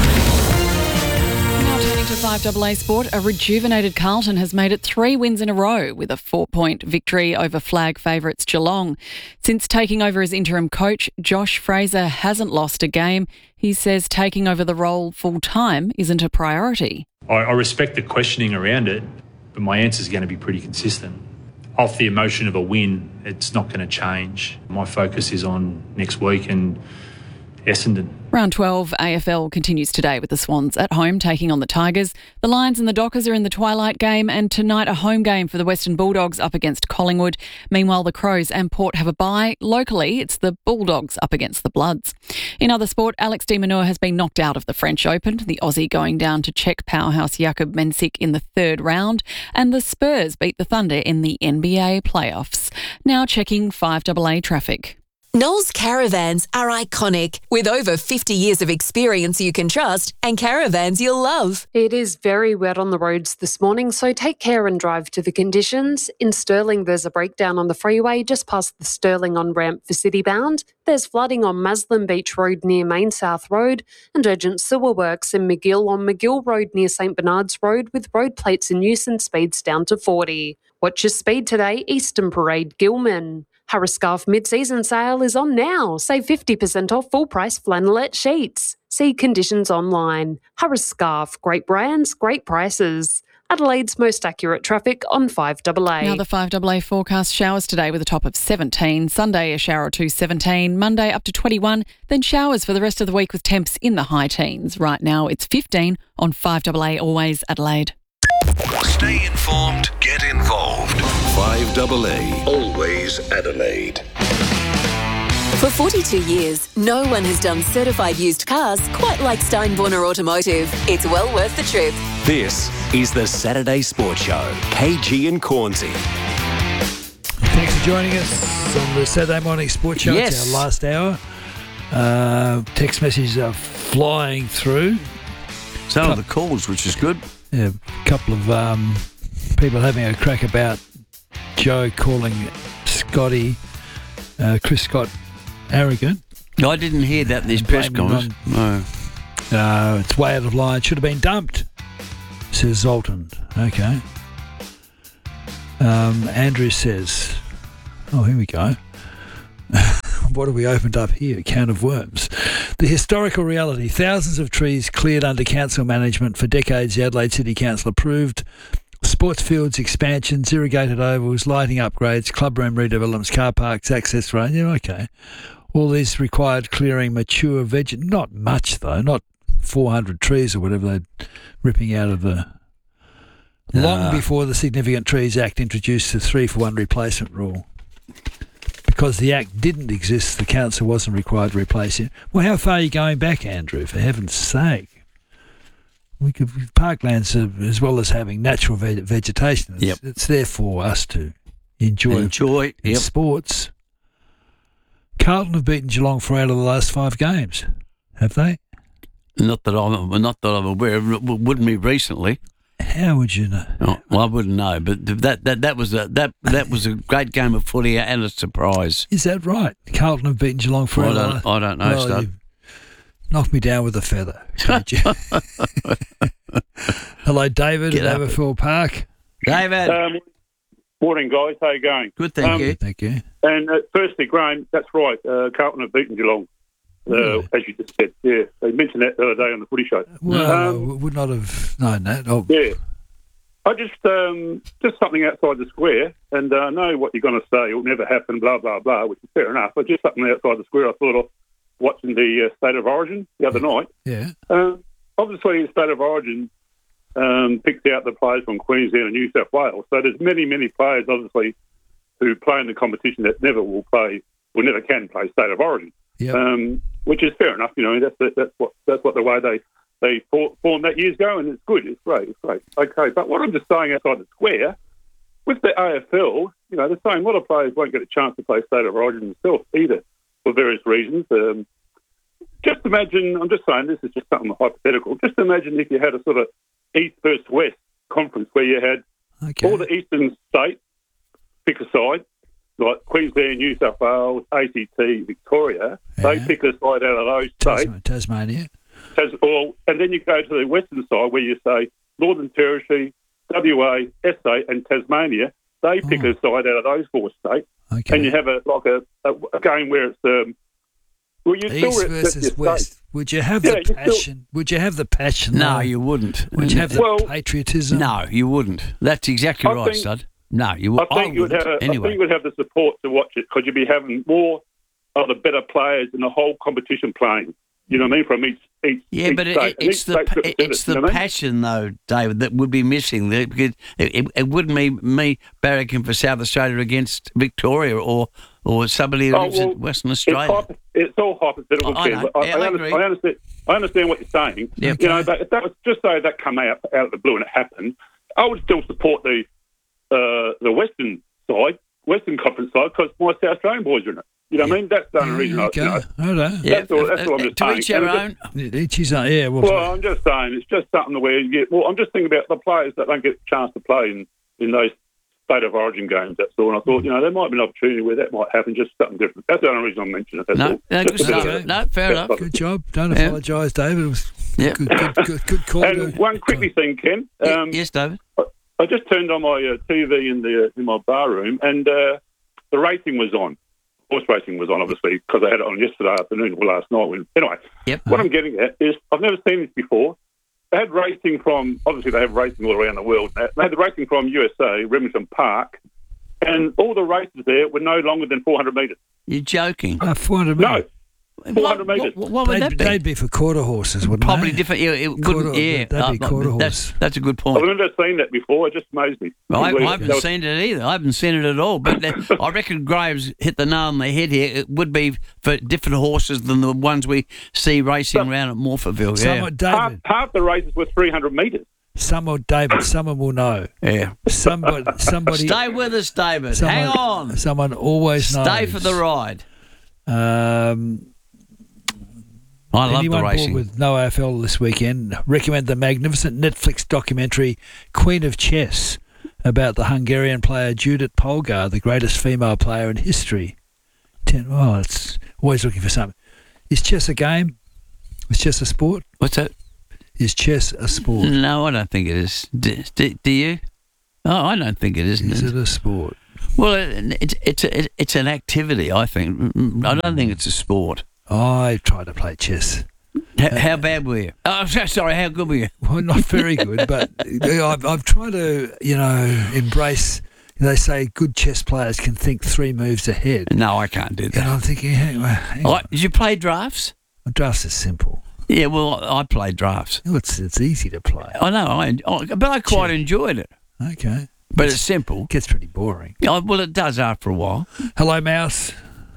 Now turning to five A A Sport, a rejuvenated Carlton has made it three wins in a row with a four-point victory over flag favourites Geelong. Since taking over as interim coach, Josh Fraser hasn't lost a game. He says taking over the role full-time isn't a priority. I, I respect the questioning around it, but my answer is going to be pretty consistent. Off the emotion of a win, it's not going to change. My focus is on next week and Essendon. Round twelve A F L continues today with the Swans at home taking on the Tigers. The Lions and the Dockers are in the twilight game, and tonight a home game for the Western Bulldogs up against Collingwood. Meanwhile, the Crows and Port have a bye. Locally, it's the Bulldogs up against the Bloods. In other sport, Alex de Minaur has been knocked out of the French Open, the Aussie going down to Czech powerhouse Jakub Mensik in the third round, and the Spurs beat the Thunder in the N B A playoffs. Now checking five A A traffic. Knowles Caravans are iconic, with over fifty years of experience you can trust and caravans you'll love. It is very wet on the roads this morning, so take care and drive to the conditions. In Stirling, there's a breakdown on the freeway just past the Stirling on-ramp for Citybound. There's flooding on Maslin Beach Road near Main South Road, and urgent sewer works in McGill on McGill Road near St Bernard's Road, with road plates in use and speeds down to forty. Watch your speed today, Eastern Parade, Gilman. Harris Scarf mid-season sale is on now. Save fifty percent off full-price flannelette sheets. See conditions online. Harris Scarf, great brands, great prices. Adelaide's most accurate traffic on five A A. Now the five A A forecast: showers today with a top of seventeen. Sunday a shower or two, seventeen. Monday up to twenty-one. Then showers for the rest of the week with temps in the high teens. Right now it's fifteen on five A A, always Adelaide. Stay informed, get involved. five A A, always Adelaide. For forty-two years, no one has done certified used cars quite like Steinborner Automotive. It's well worth the trip. This is the Saturday Sports Show. K G and Cornsey. Thanks for joining us on the Saturday Morning Sports Show. Yes. It's our last hour. Uh, text messages are flying through. Some of the calls, which is good. Yeah, a couple of um, people having a crack about Joe calling Scotty, uh, Chris Scott, arrogant. I didn't hear that in this press conference. No. Uh, it's way out of line. Should have been dumped, says Zoltan. Okay. Um, Andrew says, oh, here we go. What have we opened up here? A can of worms. The historical reality. Thousands of trees cleared under council management for decades. The Adelaide City Council approved sports fields expansions, irrigated ovals, lighting upgrades, clubroom redevelopments, car parks, access roads. Yeah, okay. All these required clearing mature veg. Not much, though. Not four hundred trees or whatever they're ripping out of the... Long Uh. before the Significant Trees Act introduced the three for one replacement rule. Because the Act didn't exist, the council wasn't required to replace it. Well, how far are you going back, Andrew, for heaven's sake? We could parklands, are, as well as having natural ve- vegetation, it's, Yep. it's there for us to enjoy, Enjoy, in yep. sports. Carlton have beaten Geelong four out of the last five games, have they? Not that I'm not that I'm aware of. It wouldn't be recently. How would you know? Oh, well, I wouldn't know, but that that that was a that that was a great game of footy and a surprise. Is that right? Carlton have beaten Geelong four I out of the don't last... I don't know, Well, Stud. you knocked me down with a feather. Did you? Hello, David Get at up. Aberfield Park. David. Um, morning, guys. How you going? Good, thank Um, you. Thank you. And uh, firstly, Graham, that's right. Uh, Carlton have beaten Geelong, uh, Really? as you just said. Yeah, they mentioned that the other day on the footy show. Well, Um, I would not have known that. Oh, yeah. I just um, just something outside the square, and uh, I know what you're going to say. It'll never happen, blah blah blah, which is fair enough. But just something outside the square. I thought of watching the uh, State of Origin the other night. yeah. Um, obviously, the State of Origin um, picked out the players from Queensland and New South Wales. So there's many, many players, obviously, who play in the competition that never will play, or never can play State of Origin. Yep. Um, which is fair enough. You know, that's the, that's what that's what the way they they for- formed that years ago, and it's good. It's great. It's great. Okay, but what I'm just saying outside the square with the A F L, you know, they're saying a lot of players won't get a chance to play State of Origin themselves either for various reasons. Um, just imagine. I'm just saying this is just something hypothetical. Just imagine if you had a sort of East versus West conference where you had Okay. all the eastern states pick a side, like Queensland, New South Wales, A C T, Victoria. They Yeah. pick a side out of those states. Tasma- Tasmania. Tas- or, and then you go to the western side where you say Northern Territory, W A, S A, and Tasmania. They pick a side out of those four states, Okay. and you have a like a, a, a game where it's um, well, you East still versus your West. state. Would you have Yeah, the you still- passion? Would you have the passion? No, though? you wouldn't. Would you have the Well, patriotism? No, you wouldn't. That's exactly I right, think- Stud. No, you I would. think you would have. A, I anyway. think you would have the support to watch it because you'd be having more of the better players in the whole competition playing. You know what I mean? From each each Yeah, each but it, state. And it's each the state's pa- represented, it's you the know what I mean? passion though, David, that would be missing. There, because it, it, it wouldn't be me barracking for South Australia against Victoria or or somebody who Oh, lives well, in Western It's, Australia. hypo- it's all hypothetical. I Ken, know. but I, Yeah, I, I under- agree. I understand. I understand what you're saying. Yeah, You know, but if that was just say that come out out of the blue and it happened, I would still support the uh, the Western side, Western Conference side, because my South Australian boys are in it. You know what I mean? That's the only reason. Okay. I, you know, I know. that's all. That's all I'm just to saying. each their And it's own. just- Each his own. Yeah. Well, Well, I'm just saying, it's just something where you get. Well, I'm just thinking about the players that don't get a chance to play in, in those State of Origin games. That's all. And I thought, you know, there might be an opportunity where that might happen. Just something different. That's the only reason I'm mentioning it. That's No, all. no, Just good a bit stuff. of- No, fair enough. good job. Don't Yeah. apologise, David. It was Yeah. good, good, good, good call. And one quickly thing, Ken. Um, yes, David. I just turned on my uh, T V in the in my bar room, and uh, the racing was on. Horse racing was on, obviously, because I had it on yesterday afternoon or last night. When, anyway, Yep. what I'm getting at is I've never seen this before. They had racing from, obviously they have racing all around the world. They had the racing from U S A, Remington Park, and all the races there were no longer than four hundred metres. You're joking. Uh, four hundred No, metres. four hundred metres. What, what would they'd, that be? they'd be for quarter horses, wouldn't Probably they? different. Yeah, it Quarter- wouldn't. Yeah, that'd be uh, quarter that's, horse. that's a good I've point. never seen that before. It just amazed me. Well, I, Couldn't I believe it. haven't That was- seen it either. I haven't seen it at all. But uh, I reckon Graham's hit the nail on the head here. It would be for different horses than the ones we see racing around at Morphettville. Yeah. Someone, half, David. half the races were three hundred metres. Someone, David. Someone will know. Yeah. Somebody. Somebody. Stay with us, David. someone, Hang on. Someone always knows. Stay for the ride. Um, I love anyone the bored racing. with no A F L this weekend, recommend the magnificent Netflix documentary Queen of Chess about the Hungarian player Judith Polgar, the greatest female player in history. ten. Well, it's always looking for something. Is chess a game? Is chess a sport? What's that? Is chess a sport? No, I don't think it is. Do, do, do you? Oh, I don't think it is. Is it a sport? Well, it, it's it's a, it's an activity. I think. I don't think it's a sport. I tried to play chess. How, how bad were you? Oh, I'm so sorry. How good were you? Well, not very good, but I've, I've tried to, you know, embrace. They say good chess players can think three moves ahead. No, I can't do that. And I'm thinking, hang on, hang Oh, on. did you play drafts? Drafts is simple. Yeah, well, I played drafts. Oh, it's it's easy to play. I know, I, I but I quite enjoyed it. Okay. But it's, it's simple. Gets pretty boring. Yeah, well, it does after a while. Hello, Mouse.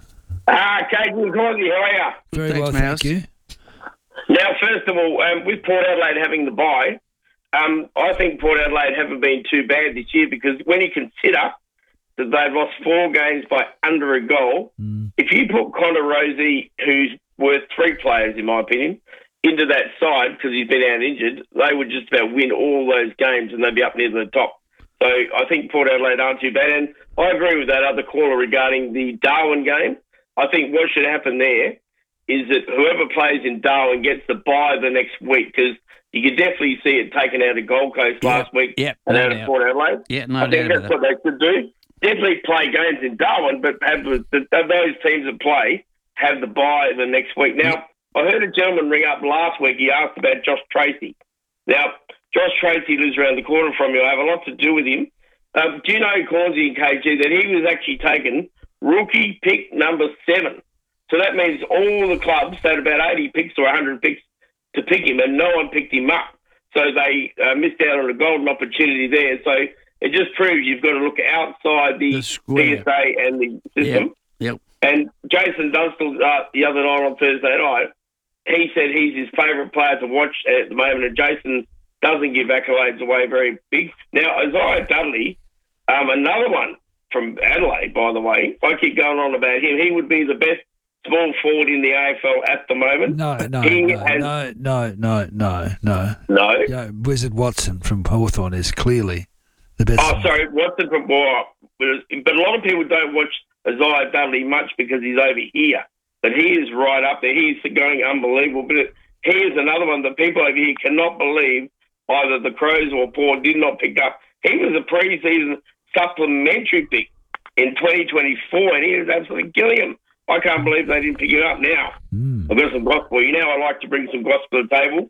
Ah, Kate and Corny, how are you? Very Thanks, well, Mouse. thank you. Now, first of all, um, with Port Adelaide having the bye, um, I think Port Adelaide haven't been too bad this year because when you consider that they've lost four games by under a goal, mm. if you put Connor Rosie, who's worth three players in my opinion, into that side because he's been out injured, they would just about win all those games and they'd be up near the top. So I think Port Adelaide aren't too bad. And I agree with that other caller regarding the Darwin game. I think what should happen there is that whoever plays in Darwin gets the bye the next week because you could definitely see it taken out of Gold Coast Yeah. last week Yeah, and no out of doubt. Port Adelaide. Yeah, no I think doubt that's about what they should do. Definitely play games in Darwin, but have the, the, those teams that play have the bye the next week. Now, I heard a gentleman ring up last week. He asked about Josh Tracy. Now, Josh Tracy lives around the corner from you. I have a lot to do with him. Um, do you know, Cornsey and K G, that he was actually taken rookie pick number seven? So that means all the clubs had about eighty picks or one hundred picks to pick him, and no one picked him up. So they uh, missed out on a golden opportunity there. So it just proves you've got to look outside the, the P S A and the system. Yep. And Jason Dunstall uh, the other night on Thursday night, he said he's his favourite player to watch at the moment, and Jason doesn't give accolades away very big. Now, Isaiah Dudley, um, another one from Adelaide, by the way, if I keep going on about him, he would be the best small forward in the A F L at the moment. No, no, He no, has- no, no, no, no, no. No? Yeah, Wizard Watson from Hawthorn is clearly the best. Oh, sorry, Watson from Borat. But a lot of people don't watch Isaiah Dudley much because he's over here. But he is right up there. He's going unbelievable. But it, he is another one that people over here cannot believe either the Crows or Port did not pick up. He was a pre-season supplementary pick in twenty twenty-four, and he is absolutely killing him. I can't believe they didn't pick him up now. Mm. I've got some gospel. You know, I like to bring some gospel to the table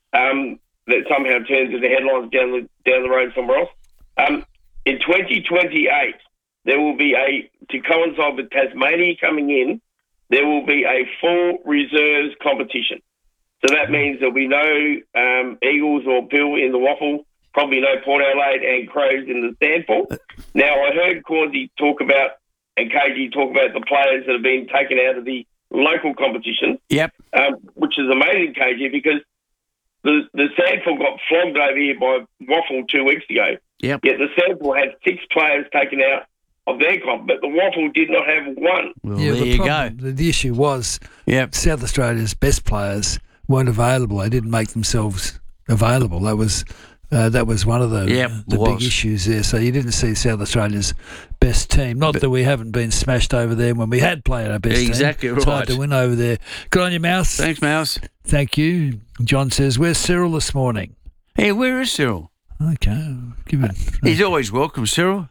um, that somehow turns into headlines down the down the road somewhere else. Um, in twenty twenty-eight, there will be a, to coincide with Tasmania coming in, there will be a full reserves competition. So that means there'll be no um, Eagles or Bill in the waffle, probably no Port Adelaide and Crows in the Sandford. Now, I heard Causey talk about, and K G talk about the players that have been taken out of the local competition. Yep. Um, which is amazing, K G, because the, the Sandford got flogged over here by Waffle two weeks ago. Yep. Yet the Sandford had six players taken out of their comp, but the Waffle did not have one. Well, Yeah, there the you problem- go. The, the issue was Yep. South Australia's best players weren't available. They didn't make themselves available. That was uh, that was one of the Yep, the was. big issues there. So you didn't see South Australia's best team. Not that we haven't been smashed over there when we had played our best Exactly team. It's hard right. to win over there. Good on you, Mouse. Thanks, Mouse. Thank you. John says, "Where's Cyril this morning?" Hey, where is Cyril? Okay, give it. He's always welcome, Cyril.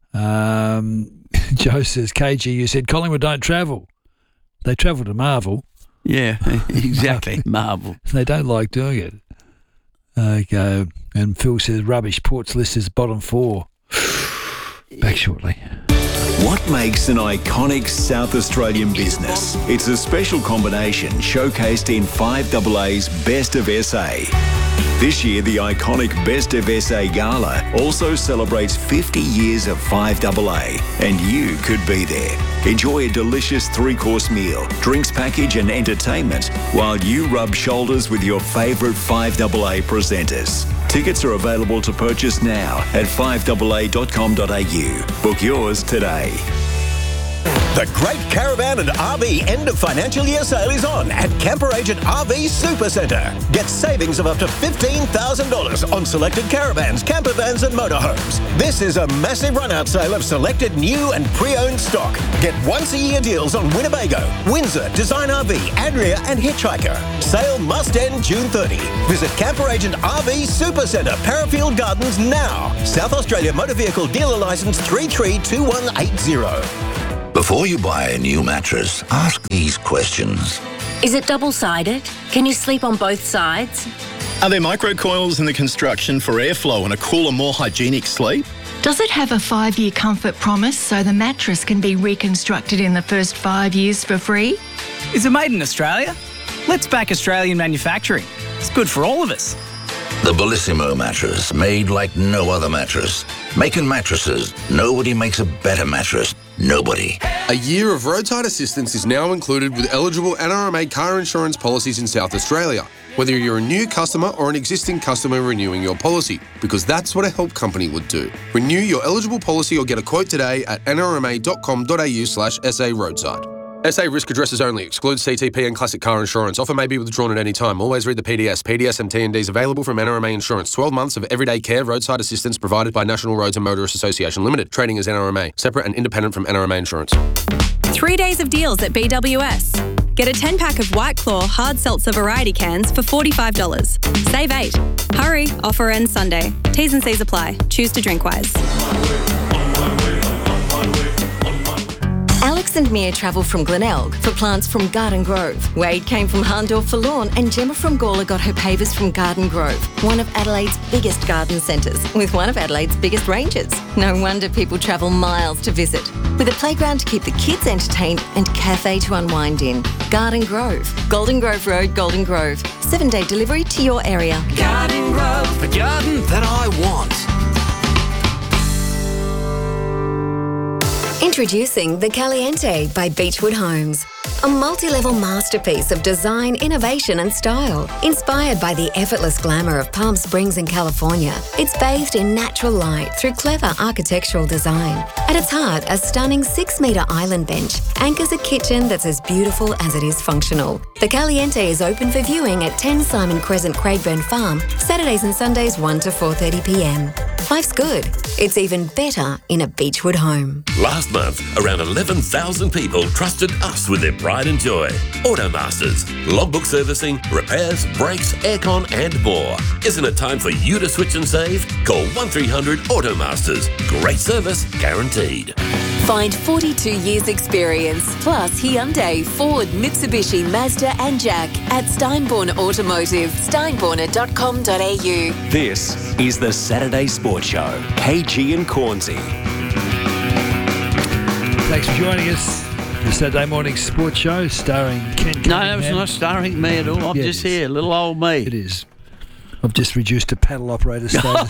Um, Joe says, "K G, you said Collingwood don't travel. They travel to Marvel. Yeah, exactly. Marvel. They don't like doing it." Okay. And Phil says, "Rubbish. Port's list is bottom four." Back shortly. What makes an iconic South Australian business? It's a special combination showcased in five A A's Best of S A. This year, the iconic Best of S A Gala also celebrates fifty years of five A A, and you could be there. Enjoy a delicious three-course meal, drinks package and entertainment while you rub shoulders with your favourite five A A presenters. Tickets are available to purchase now at five A A dot com dot a u. Book yours today. The Great Caravan and R V end of financial year sale is on at Camper Agent R V Super Centre. Get savings of up to fifteen thousand dollars on selected caravans, camper vans and motorhomes. This is a massive run-out sale of selected new and pre-owned stock. Get once-a-year deals on Winnebago, Windsor, Design R V, Adria and Hitchhiker. Sale must end June thirtieth. Visit Camper Agent R V Super Centre, Parafield Gardens now. South Australia Motor Vehicle Dealer Licence three three two one eight zero. Before you buy a new mattress, ask these questions. Is it double-sided? Can you sleep on both sides? Are there microcoils in the construction for airflow and a cooler, more hygienic sleep? Does it have a five-year comfort promise so the mattress can be reconstructed in the first five years for free? Is it made in Australia? Let's back Australian manufacturing. It's good for all of us. The Bellissimo mattress, made like no other mattress. Making mattresses, nobody makes a better mattress. Nobody. A year of roadside assistance is now included with eligible N R M A car insurance policies in South Australia, whether you're a new customer or an existing customer renewing your policy, because that's what a help company would do. Renew your eligible policy or get a quote today at n r m a dot com dot a u slash s a roadside. S A risk addresses only. Excludes C T P and classic car insurance. Offer may be withdrawn at any time. Always read the P D S. P D S and T and Ds available from N R M A Insurance. twelve months of everyday care roadside assistance provided by National Roads and Motorists Association Limited. Trading as N R M A. Separate and independent from N R M A Insurance. Three days of deals at B W S. Get a ten pack of White Claw hard seltzer variety cans for forty-five dollars. Save eight. Hurry, offer ends Sunday. T's and C's apply. Choose to drink wise. Alex and Mia travel from Glenelg for plants from Garden Grove. Wade came from Harndorf for lawn, and Gemma from Gawler got her pavers from Garden Grove, one of Adelaide's biggest garden centres, with one of Adelaide's biggest ranges. No wonder people travel miles to visit. With a playground to keep the kids entertained and cafe to unwind in. Garden Grove. Golden Grove Road, Golden Grove. Seven-day delivery to your area. Garden Grove, the garden that I want. Introducing the Caliente by Beechwood Homes. A multi-level masterpiece of design, innovation and style. Inspired by the effortless glamour of Palm Springs in California, it's bathed in natural light through clever architectural design. At its heart, a stunning six-metre island bench anchors a kitchen that's as beautiful as it is functional. The Caliente is open for viewing at ten Simon Crescent, Craigburn Farm, Saturdays and Sundays one to four thirty p m. Life's good. It's even better in a Beechwood home. Last month, around eleven thousand people trusted us with their pride and joy. Automasters. Logbook servicing, repairs, brakes, aircon and more. Isn't it time for you to switch and save? Call one three hundred Automasters. Great service guaranteed. Find forty-two years experience plus Hyundai, Ford, Mitsubishi, Mazda and Jack at Steinborn Automotive, steinborner dot com dot a u. This is the Saturday Sports Show. K G and Cornsey. Thanks for joining us. The Saturday morning sports show starring Ken No, Cunningham. it's not starring me at all. I'm Yeah, just it is. here, little old me. It is. I've just reduced to paddle operator status.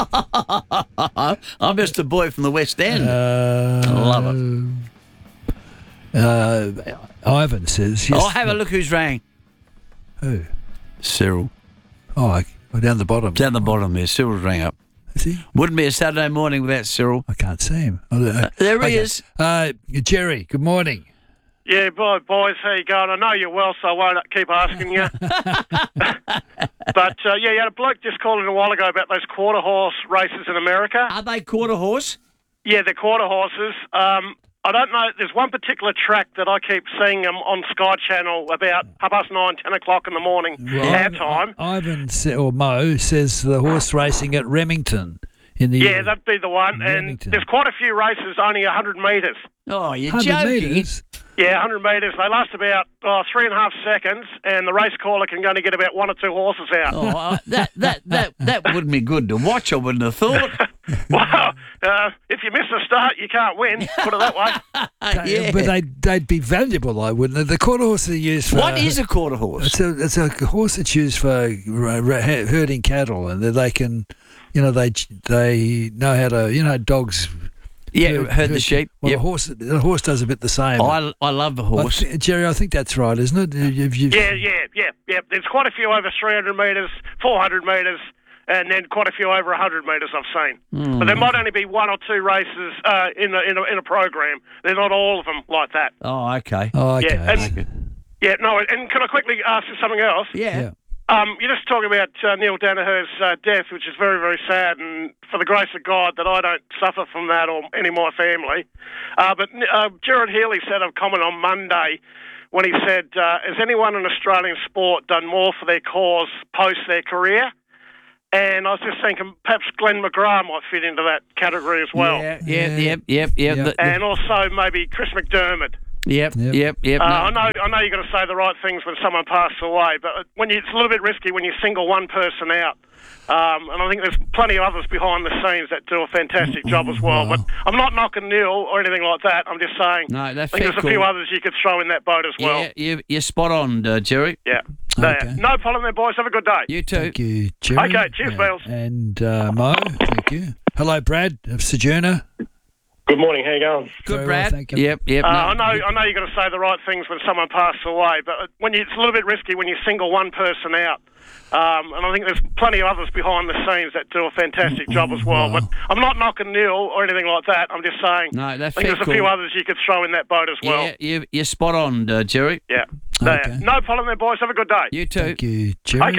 I'm just a boy from the West End. Uh, I love it. Uh, Ivan says... Yes, I'll have a look who's rang. Who? Cyril. Oh, I- oh, down the bottom. Down the bottom there. Cyril's rang up. Is he? Wouldn't be a Saturday morning without Cyril. I can't see him. Oh, uh, there he okay. is. Uh, Jerry, good morning. Yeah, boy, boys, how you going? I know you're well, so I won't keep asking you. But, uh, yeah, you had a bloke just calling a while ago about those quarter horse races in America. Are they quarter horse? Yeah, they're quarter horses. Um, I don't know. There's one particular track that I keep seeing them on Sky Channel about half past nine, ten o'clock in the morning, our time. Ivan sa- or Mo says the horse racing at Remington in the... Yeah, that'd be the one. And Remington. there's quite a few races, only one hundred metres. Oh, you're one hundred joking. metres? Yeah, one hundred metres. They last about oh, three and a half seconds, and the race caller can only get about one or two horses out. Oh, uh, that, that, that, that wouldn't be good to watch, I wouldn't have thought. Well, uh, if you miss the start, you can't win. Put it that way. Yeah. But they'd, they'd be valuable, though, wouldn't they? The quarter horse are used for... What is a quarter horse? It's a, it's a horse that's used for ra- ra- herding cattle, and that they can, you know, they they know how to, you know, dogs... Yeah, herd the sheep. Well, Yep. the horse, the horse does a bit the same. Oh, I, I love the horse. I thi- Jerry, I think that's right, isn't it? You've, you've, Yeah, yeah, yeah, yeah. There's quite a few over three hundred metres, four hundred metres, and then quite a few over one hundred metres I've seen. Mm. But there might only be one or two races uh, in, a, in, a, in a program. They're not all of them like that. Oh, okay. Oh, okay. Yeah, and, yeah, no, and can I quickly ask you something else? Yeah. yeah. Um, you're just talking about uh, Neil Danaher's uh, death, which is very, very sad, and for the grace of God that I don't suffer from that or any of my family. Uh, but uh, Gerard Healy said a comment on Monday when he said, uh, has anyone in Australian sport done more for their cause post their career? And I was just thinking perhaps Glenn McGrath might fit into that category as well. Yeah, yeah, yep, yep, yep. Yeah. The- the- And also maybe Chris McDermott. Yep, yep, yep. yep Uh, no. I know, I know you've got to say the right things when someone passes away, but when you, it's a little bit risky when you single one person out. Um, and I think there's plenty of others behind the scenes that do a fantastic job as well. But I'm not knocking Neil or anything like that. I'm just saying No, I that's think fair there's a few call. others you could throw in that boat as well. Yeah, you, you're spot on, uh, Jerry. Yeah. Okay. There. No problem there, boys. Have a good day. You too. Thank you, Jerry. Okay, cheers, Yeah. Bells. And uh, Mo, thank you. Hello, Brad of Sojourner. Good morning. How you going? Good, Very Brad. well, thank you. Yep, yep. Uh, no. I know, I know you've got to say the right things when someone passes away, but when you, it's a little bit risky when you single one person out. Um, and I think there's plenty of others behind the scenes that do a fantastic job as well. But I'm not knocking Neil or anything like that. I'm just saying No, that's I think fair there's a few call. others you could throw in that boat as well. Yeah, you, you're spot on, uh, Jerry. Yeah. There. Okay. No problem there, boys. Have a good day. You too. Thank you, Jerry. Okay.